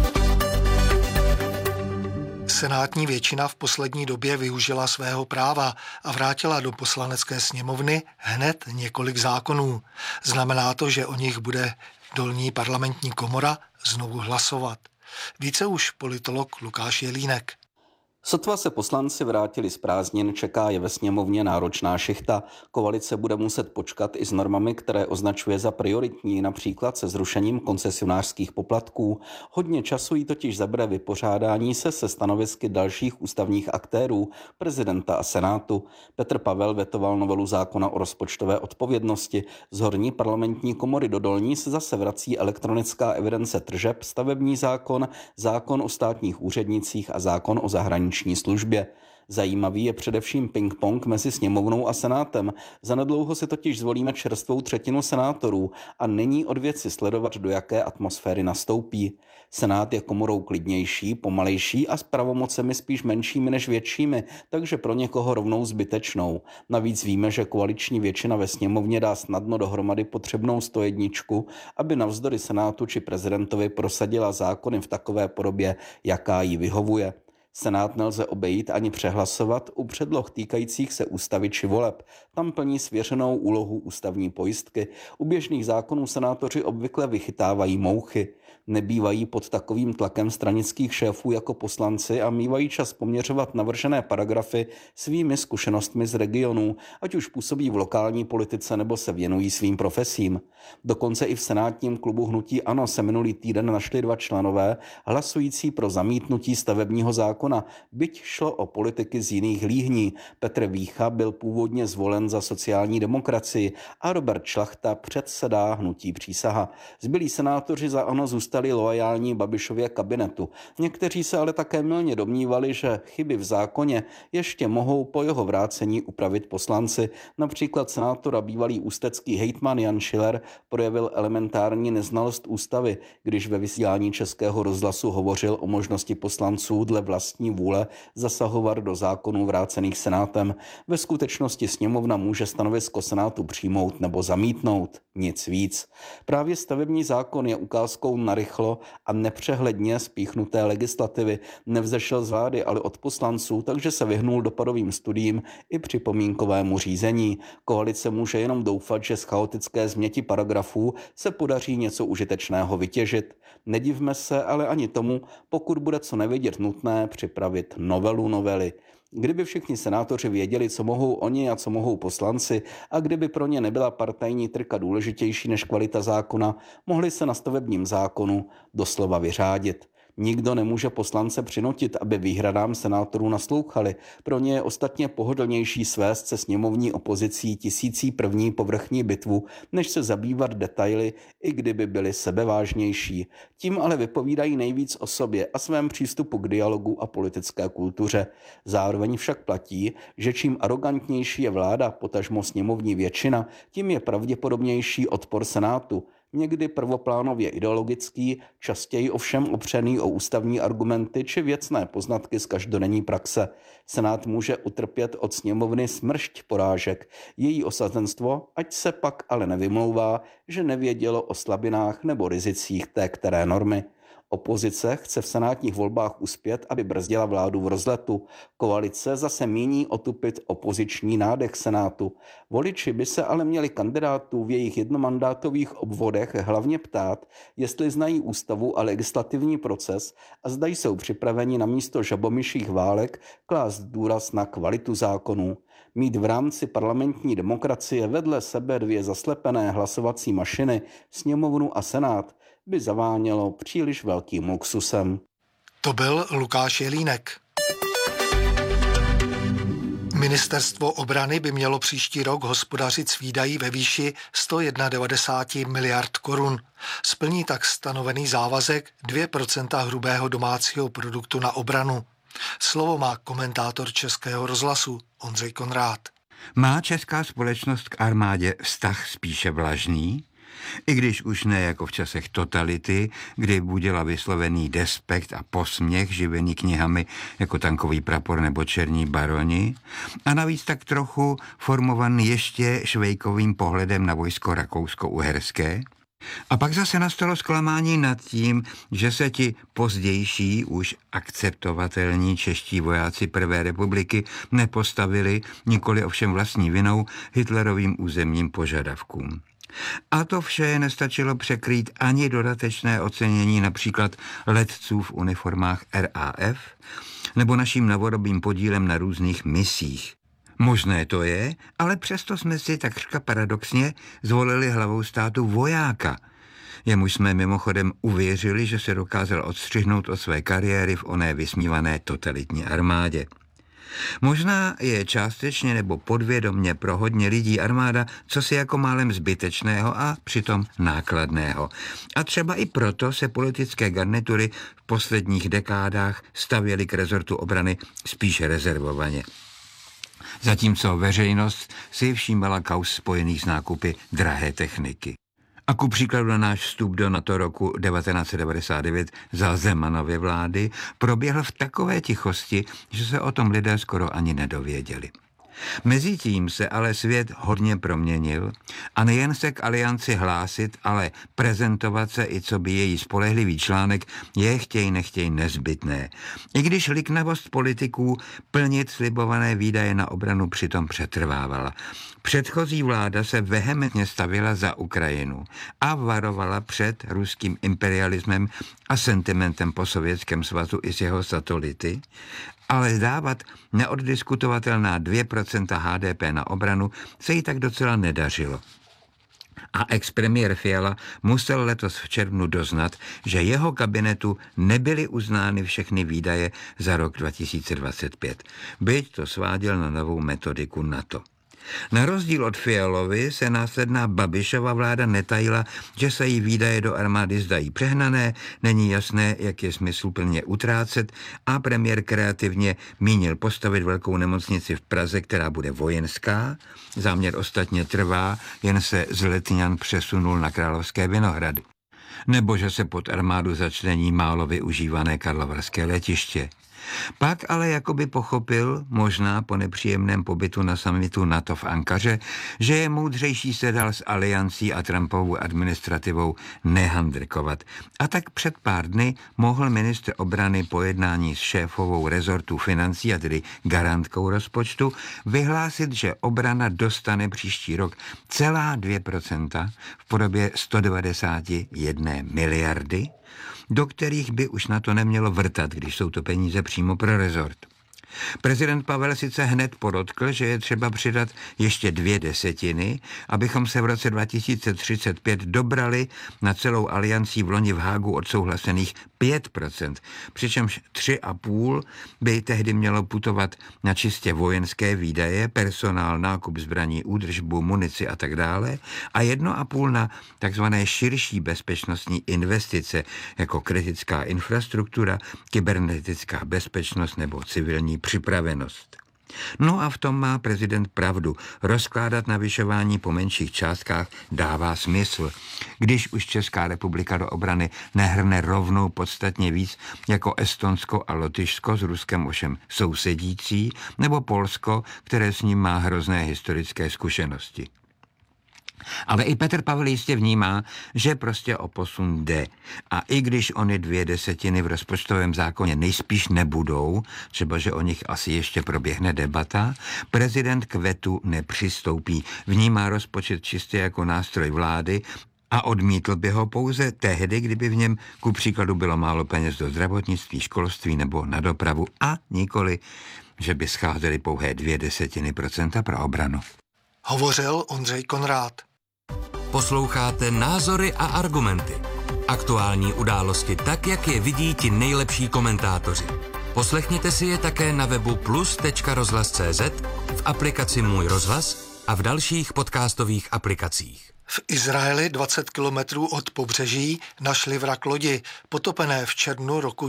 Senátní většina v poslední době využila svého práva a vrátila do poslanecké sněmovny hned několik zákonů. Znamená to, že o nich bude dolní parlamentní komora znovu hlasovat. Více už politolog Lukáš Jelínek. Sotva se poslanci vrátili z prázdnin, čeká je ve sněmovně náročná šichta. Koalice bude muset počkat i s normami, které označuje za prioritní, například se zrušením koncesionářských poplatků. Hodně času jí totiž zabere vypořádání se stanovisky dalších ústavních aktérů, prezidenta a senátu. Petr Pavel vetoval novelu zákona o rozpočtové odpovědnosti. Z horní parlamentní komory do dolní se zase vrací elektronická evidence tržeb, stavební zákon, zákon o státních úřednicích a zákon o zahraniční službě. Zajímavý je především ping-pong mezi sněmovnou a senátem. Zanedlouho si totiž zvolíme čerstvou 1/3 senátorů a není od věci sledovat, do jaké atmosféry nastoupí. Senát je komorou klidnější, pomalejší a s pravomocemi spíš menšími než většími, takže pro někoho rovnou zbytečnou. Navíc víme, že koaliční většina ve sněmovně dá snadno dohromady potřebnou 101, aby navzdory senátu či prezidentovi prosadila zákony v takové podobě, jaká jí vyhovuje. Senát nelze obejít ani přehlasovat u předloh týkajících se ústavy či voleb. Tam plní svěřenou úlohu ústavní pojistky. U běžných zákonů senátoři obvykle vychytávají mouchy. Nebývají pod takovým tlakem stranických šéfů jako poslanci a mívají čas poměřovat navržené paragrafy svými zkušenostmi z regionů, ať už působí v lokální politice nebo se věnují svým profesím. Dokonce i v senátním klubu hnutí ANO se minulý týden našli 2 členové hlasující pro zamítnutí stavebního zákona zákona, byť šlo o politiky z jiných líhní. Petr Vícha byl původně zvolen za sociální demokracii a Robert Šlachta předsedá hnutí Přísaha. Zbylí senátoři za ANO zůstali loajální Babišově kabinetu. Někteří se ale také mylně domnívali, že chyby v zákoně ještě mohou po jeho vrácení upravit poslanci. Například senátor a bývalý ústecký hejtman Jan Schiller projevil elementární neznalost ústavy, když ve vysílání Českého rozhlasu hovořil o možnosti poslanců dle vlastní vůle zasahovat do zákonů vrácených senátem. Ve skutečnosti sněmovna může stanovisko senátu přijmout nebo zamítnout. Nic víc. Právě stavební zákon je ukázkou narychlo a nepřehledně spíchnuté legislativy. Nevzešel z vlády, ale od poslanců, takže se vyhnul dopadovým studiím i připomínkovému řízení. Koalice může jenom doufat, že z chaotické změti paragrafů se podaří něco užitečného vytěžit. Nedivme se ale ani tomu, pokud bude co nevědět nutné připravit novelu novely. Kdyby všichni senátoři věděli, co mohou oni a co mohou poslanci, a kdyby pro ně nebyla partajní trika důležitější než kvalita zákona, mohli se na stavebním zákonu doslova vyřádit. Nikdo nemůže poslance přinutit, aby výhradám senátorů naslouchali. Pro ně je ostatně pohodlnější svést se sněmovní opozicí 1001. povrchní bitvu, než se zabývat detaily, i kdyby byly sebevážnější. Tím ale vypovídají nejvíc o sobě a svém přístupu k dialogu a politické kultuře. Zároveň však platí, že čím arrogantnější je vláda, potažmo sněmovní většina, tím je pravděpodobnější odpor senátu. Někdy prvoplánově ideologický, častěji ovšem opřený o ústavní argumenty či věcné poznatky z každodenní praxe. Senát může utrpět od sněmovny smršť porážek. Její osazenstvo, ať se pak ale nevymlouvá, že nevědělo o slabinách nebo rizicích té které normy. Opozice chce v senátních volbách uspět, aby brzdila vládu v rozletu. Koalice zase míní otupit opoziční nádech senátu. Voliči by se ale měli kandidátů v jejich jednomandátových obvodech hlavně ptát, jestli znají ústavu a legislativní proces a zda jsou připraveni na místo žabomyších válek klást důraz na kvalitu zákonů. Mít v rámci parlamentní demokracie vedle sebe dvě zaslepené hlasovací mašiny, sněmovnu a senát, by zavánělo příliš velkým luxusem. To byl Lukáš Jelínek. Ministerstvo obrany by mělo příští rok hospodařit s výdaji ve výši 191 miliard korun. Splní tak stanovený závazek 2% hrubého domácího produktu na obranu. Slovo má komentátor Českého rozhlasu Ondřej Konrád. Má česká společnost k armádě vztah spíše vlažný? I když už ne jako v časech totality, kdy budila vyslovený despekt a posměch živený knihami jako Tankový prapor nebo Černí baroni, a navíc tak trochu formovaný ještě švejkovým pohledem na vojsko rakousko-uherské. A pak zase nastalo zklamání nad tím, že se ti pozdější už akceptovatelní čeští vojáci Prvé republiky nepostavili, nikoli ovšem vlastní vinou, hitlerovým územním požadavkům. A to vše nestačilo překrýt ani dodatečné ocenění například letců v uniformách RAF nebo naším novodobým podílem na různých misích. Možné to je, ale přesto jsme si takřka paradoxně zvolili hlavou státu vojáka. Jemuž jsme mimochodem uvěřili, že se dokázal odstřihnout od své kariéry v oné vysmívané totalitní armádě. Možná je částečně nebo podvědomně pro hodně lidí armáda cosi jako málem zbytečného a přitom nákladného. A třeba i proto se politické garnitury v posledních dekádách stavěly k rezortu obrany spíše rezervovaně. Zatímco veřejnost si všímala kauz spojených s nákupy drahé techniky. A ku příkladu na náš vstup do NATO roku 1999 za Zemanovy vlády proběhl v takové tichosti, že se o tom lidé skoro ani nedověděli. Mezitím se ale svět hodně proměnil a nejen se k alianci hlásit, ale prezentovat se i co by její spolehlivý článek je chtěj nechtěj nezbytné. I když liknavost politiků plnit slibované výdaje na obranu přitom přetrvávala. Předchozí vláda se vehementně stavila za Ukrajinu a varovala před ruským imperialismem a sentimentem po Sovětském svazu i s jeho satelity, ale dávat neoddiskutovatelná 2% HDP na obranu se jí tak docela nedařilo. A ex-premiér Fiala musel letos v červnu doznat, že jeho kabinetu nebyly uznány všechny výdaje za rok 2025. Byť to sváděl na novou metodiku NATO. Na rozdíl od Fialovy se následná Babišova vláda netajila, že se jí výdaje do armády zdají přehnané, není jasné, jak je smysluplně utrácet a premiér kreativně mínil postavit velkou nemocnici v Praze, která bude vojenská. Záměr ostatně trvá, jen se z Letňan přesunul na Královské Vinohrady. Nebo že se pod armádu začlení málo využívané karlovarské letiště. Pak ale jakoby pochopil, možná po nepříjemném pobytu na summitu NATO v Ankaře, že je moudřejší se dál s aliancí a Trumpovou administrativou nehandrkovat. A tak před pár dny mohl ministr obrany po jednání s šéfovou rezortu financí, a tedy garantkou rozpočtu, vyhlásit, že obrana dostane příští rok celá 2% v podobě 191 miliardy, do kterých by už na to nemělo vrtat, když jsou to peníze přímo pro rezort. Prezident Pavel sice hned podotkl, že je třeba přidat ještě 2/10, abychom se v roce 2035 dobrali na celou aliancí v loni v Hágu odsouhlasených 5%, přičemž 3,5 by tehdy mělo putovat na čistě vojenské výdaje, personál, nákup zbraní, údržbu, munici a tak dále, a 1,5 na takzvané širší bezpečnostní investice, jako kritická infrastruktura, kybernetická bezpečnost nebo civilní připravenost. No a v tom má prezident pravdu. Rozkládat navyšování po menších částkách dává smysl. Když už Česká republika do obrany nehrne rovnou podstatně víc jako Estonsko a Lotyšsko, s Ruskem ovšem sousedící, nebo Polsko, které s ním má hrozné historické zkušenosti. Ale i Petr Pavel jistě vnímá, že prostě o posun jde. A i když ony 2/10 v rozpočtovém zákoně nejspíš nebudou, třeba že o nich asi ještě proběhne debata, prezident k vetu nepřistoupí. Vnímá rozpočet čistě jako nástroj vlády a odmítl by ho pouze tehdy, kdyby v něm ku příkladu bylo málo peněz do zdravotnictví, školství nebo na dopravu, a nikoli, že by scházely pouhé 0,2% pro obranu. Hovořil Ondřej Konrád. Posloucháte Názory a argumenty. Aktuální události tak, jak je vidí ti nejlepší komentátoři. Poslechněte si je také na webu plus.rozhlas.cz, v aplikaci Můj rozhlas a v dalších podcastových aplikacích. V Izraeli 20 kilometrů od pobřeží našli vrak lodi, potopené v červnu roku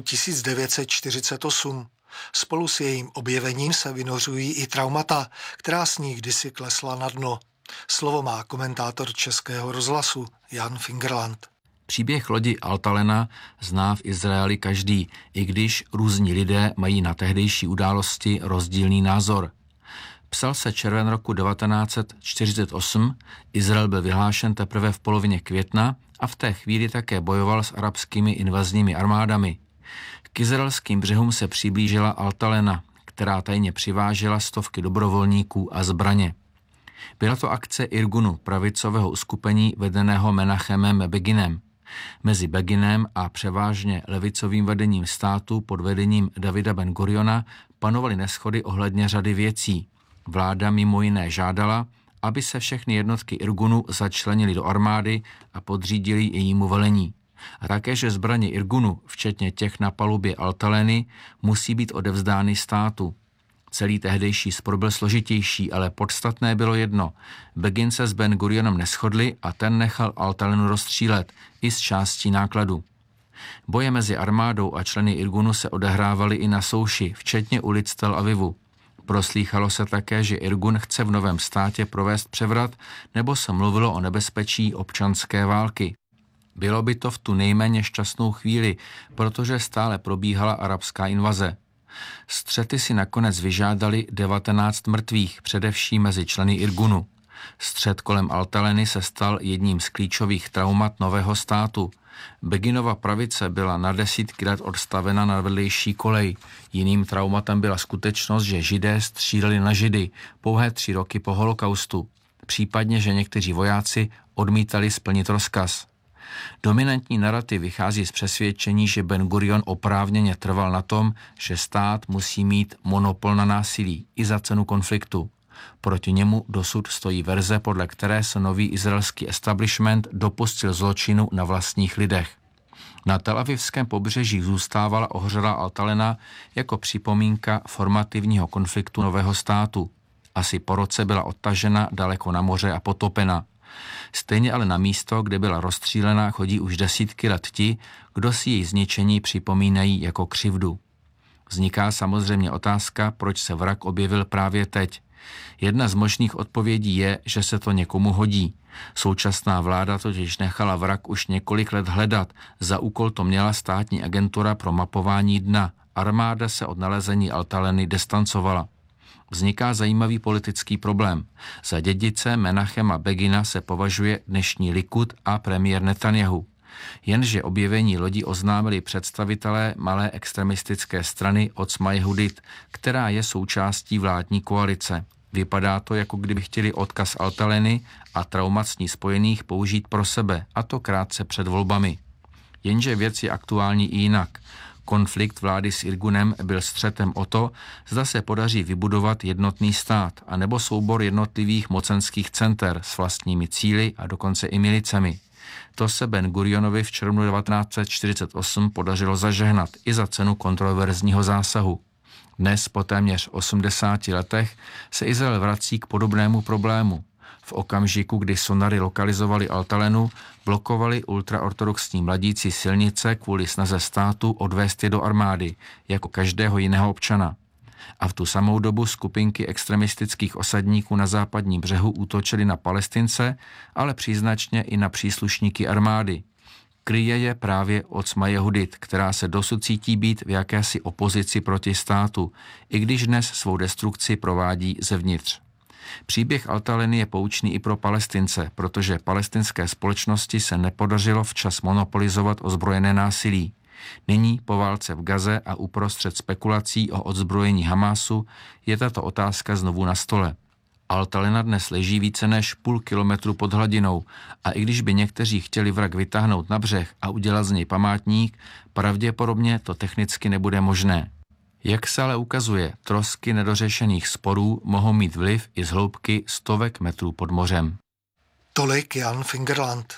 1948. Spolu s jejím objevením se vynořují i traumata, která s ní kdysi klesla na dno. Slovo má komentátor Českého rozhlasu Jan Fingerland. Příběh lodi Altalena zná v Izraeli každý, i když různí lidé mají na tehdejší události rozdílný názor. Psal se červen roku 1948, Izrael byl vyhlášen teprve v polovině května a v té chvíli také bojoval s arabskými invazními armádami. K izraelským břehům se přiblížila Altalena, která tajně přivážela stovky dobrovolníků a zbraně. Byla to akce Irgunu, pravicového uskupení vedeného Menachemem Beginem. Mezi Beginem a převážně levicovým vedením státu pod vedením Davida Ben-Guriona panovaly neshody ohledně řady věcí. Vláda mimo jiné žádala, aby se všechny jednotky Irgunu začlenily do armády a podřídili jejímu velení. A také, že zbraně Irgunu, včetně těch na palubě Altaleny, musí být odevzdány státu. Celý tehdejší spor byl složitější, ale podstatné bylo jedno. Begin se s Ben-Gurionem neshodli a ten nechal Altalenu rozstřílet i z částí nákladu. Boje mezi armádou a členy Irgunu se odehrávaly i na souši, včetně ulic Tel Avivu. Proslýchalo se také, že Irgun chce v novém státě provést převrat, nebo se mluvilo o nebezpečí občanské války. Bylo by to v tu nejméně šťastnou chvíli, protože stále probíhala arabská invaze. Střety si nakonec vyžádali 19 mrtvých, především mezi členy Irgunu. Střet kolem Altaleny se stal jedním z klíčových traumat nového státu. Beginova pravice byla na desítky let odstavena na vedlejší kolej. Jiným traumatem byla skutečnost, že Židé stříleli na Židy pouhé 3 roky po holokaustu. Případně, že někteří vojáci odmítali splnit rozkaz. Dominantní narativ vychází z přesvědčení, že Ben-Gurion oprávněně trval na tom, že stát musí mít monopol na násilí i za cenu konfliktu. Proti němu dosud stojí verze, podle které se nový izraelský establishment dopustil zločinu na vlastních lidech. Na telavivském pobřeží zůstávala ohřelá altalena jako připomínka formativního konfliktu nového státu. Asi po roce byla odtažena daleko na moře a potopena. Stejně ale na místo, kde byla rozstřílena, chodí už desítky let ti, kdo si její zničení připomínají jako křivdu. Vzniká samozřejmě otázka, proč se vrak objevil právě teď. Jedna z možných odpovědí je, že se to někomu hodí. Současná vláda totiž nechala vrak už několik let hledat. Za úkol to měla státní agentura pro mapování dna. Armáda se od nalezení altaleny distancovala. Vzniká zajímavý politický problém. Za dědice Menachema Begina se považuje dnešní Likud a premiér Netanjahu. Jenže objevení lodi oznámili představitelé malé extremistické strany Otzma Yehudit, která je součástí vládní koalice. Vypadá to, jako kdyby chtěli odkaz altaleny a traumat s ní spojených použít pro sebe, a to krátce před volbami. Jenže věc je aktuální i jinak. Konflikt vlády s Irgunem byl střetem o to, zda se podaří vybudovat jednotný stát, anebo soubor jednotlivých mocenských center s vlastními cíli a dokonce i milicemi. To se Ben Gurionovi v červnu 1948 podařilo zažehnat i za cenu kontroverzního zásahu. Dnes, po téměř 80 letech, se Izrael vrací k podobnému problému. V okamžiku, kdy sonary lokalizovali altalenu, blokovali ultraortodoxní mladíci silnice kvůli snaze státu odvést je do armády, jako každého jiného občana. A v tu samou dobu skupinky extremistických osadníků na západním břehu útočily na Palestince, ale příznačně i na příslušníky armády. Kryje je právě Otzma Yehudit, která se dosud cítí být v jakési opozici proti státu, i když dnes svou destrukci provádí zevnitř. Příběh altaleny je poučný i pro Palestince, protože palestinské společnosti se nepodařilo včas monopolizovat ozbrojené násilí. Nyní po válce v Gaze a uprostřed spekulací o odzbrojení Hamásu je tato otázka znovu na stole. Altalena dnes leží více než půl kilometru pod hladinou a i když by někteří chtěli vrak vytáhnout na břeh a udělat z něj památník, pravděpodobně to technicky nebude možné. Jak se ale ukazuje, trosky nedořešených sporů mohou mít vliv i z hloubky stovek metrů pod mořem. Tolik Jan Fingerland.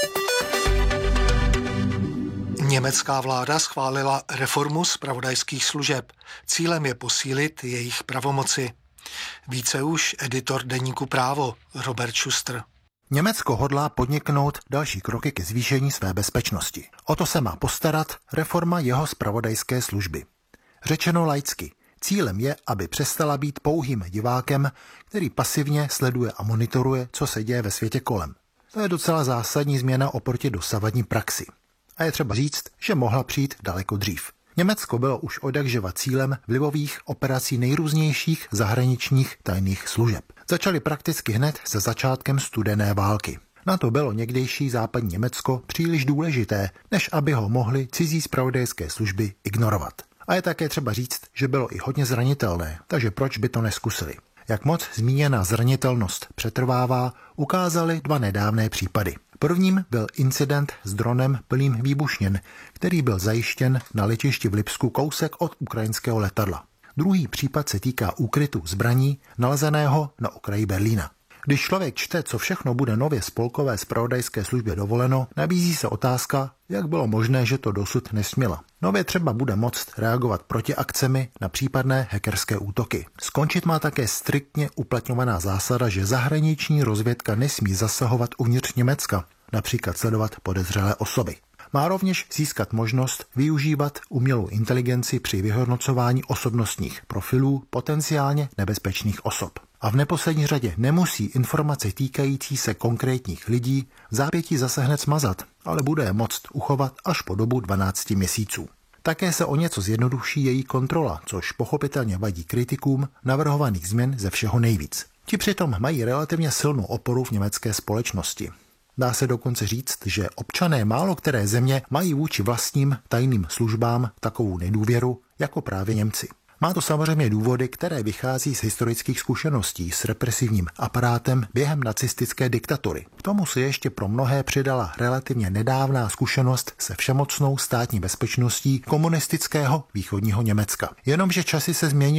Německá vláda schválila reformu zpravodajských služeb. Cílem je posílit jejich pravomoci. Více už editor deníku Právo Robert Schuster. Německo hodlá podniknout další kroky ke zvýšení své bezpečnosti. O to se má postarat reforma jeho zpravodajské služby. Řečeno laicky, cílem je, aby přestala být pouhým divákem, který pasivně sleduje a monitoruje, co se děje ve světě kolem. To je docela zásadní změna oproti dosavadní praxi. A je třeba říct, že mohla přijít daleko dřív. Německo bylo už odjakživa cílem vlivových operací nejrůznějších zahraničních tajných služeb. Začaly prakticky hned se začátkem studené války. Na to bylo někdejší západní Německo příliš důležité, než aby ho mohly cizí zpravodajské služby ignorovat. A je také třeba říct, že bylo i hodně zranitelné, takže proč by to neskusili? Jak moc zmíněná zranitelnost přetrvává, ukázaly dva nedávné případy. Prvním byl incident s dronem plným výbušnin, který byl zajištěn na letišti v Lipsku kousek od ukrajinského letadla. Druhý případ se týká úkrytu zbraní nalezeného na okraji Berlína. Když člověk čte, co všechno bude nově spolkové zpravodajské službě dovoleno, nabízí se otázka, jak bylo možné, že to dosud nesměla. Nově třeba bude moct reagovat protiakcemi na případné hackerské útoky. Skončit má také striktně uplatňovaná zásada, že zahraniční rozvědka nesmí zasahovat uvnitř Německa, například sledovat podezřelé osoby. Má rovněž získat možnost využívat umělou inteligenci při vyhodnocování osobnostních profilů potenciálně nebezpečných osob. A v neposlední řadě nemusí informace týkající se konkrétních lidí v zápětí zase hned smazat, ale bude je moct uchovat až po dobu 12 měsíců. Také se o něco zjednoduší její kontrola, což pochopitelně vadí kritikům navrhovaných změn ze všeho nejvíc. Ti přitom mají relativně silnou oporu v německé společnosti. Dá se dokonce říct, že občané málo které země mají vůči vlastním tajným službám takovou nedůvěru jako právě Němci. Má to samozřejmě důvody, které vychází z historických zkušeností s represivním aparátem během nacistické diktatury. K tomu se ještě pro mnohé přidala relativně nedávná zkušenost se všemocnou státní bezpečností komunistického východního Německa. Jenomže časy se změnily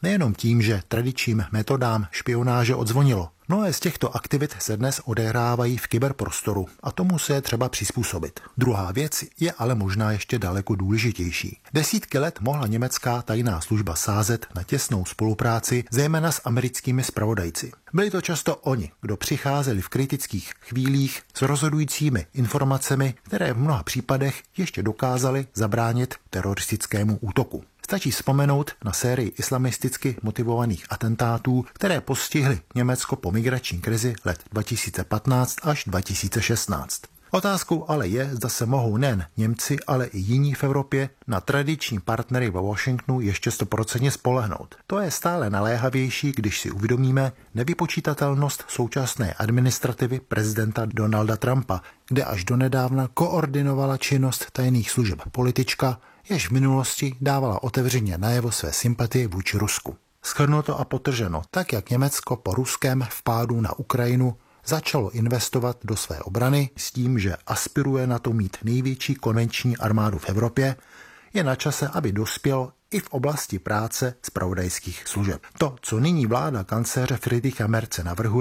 Nejenom tím, že tradičním metodám špionáže odzvonilo. Mnohé z těchto aktivit se dnes odehrávají v kyberprostoru a tomu se je třeba přizpůsobit. Druhá věc je ale možná ještě daleko důležitější. Desítky let mohla německá tajná služba sázet na těsnou spolupráci, zejména s americkými zpravodajci. Byli to často oni, kdo přicházeli v kritických chvílích s rozhodujícími informacemi, které v mnoha případech ještě dokázali zabránit teroristickému útoku. Stačí vzpomenout na sérii islamisticky motivovaných atentátů, které postihly Německo po migrační krizi let 2015 až 2016. Otázkou ale je, zda se mohou nejen Němci, ale i jiní v Evropě na tradiční partnery ve Washingtonu ještě 100% spolehnout. To je stále naléhavější, když si uvědomíme nevypočítatelnost současné administrativy prezidenta Donalda Trumpa, kde až donedávna koordinovala činnost tajných služeb politička, jež v minulosti dávala otevřeně najevo své sympatie vůči Rusku. Shrnuto a podtrženo, tak jak Německo po ruském vpádu na Ukrajinu začalo investovat do své obrany s tím, že aspiruje na to mít největší konvenční armádu v Evropě, je na čase, aby dospělo i v oblasti práce zpravodajských služeb. To, co nyní vláda kancléře Friedricha Merze navrhuje,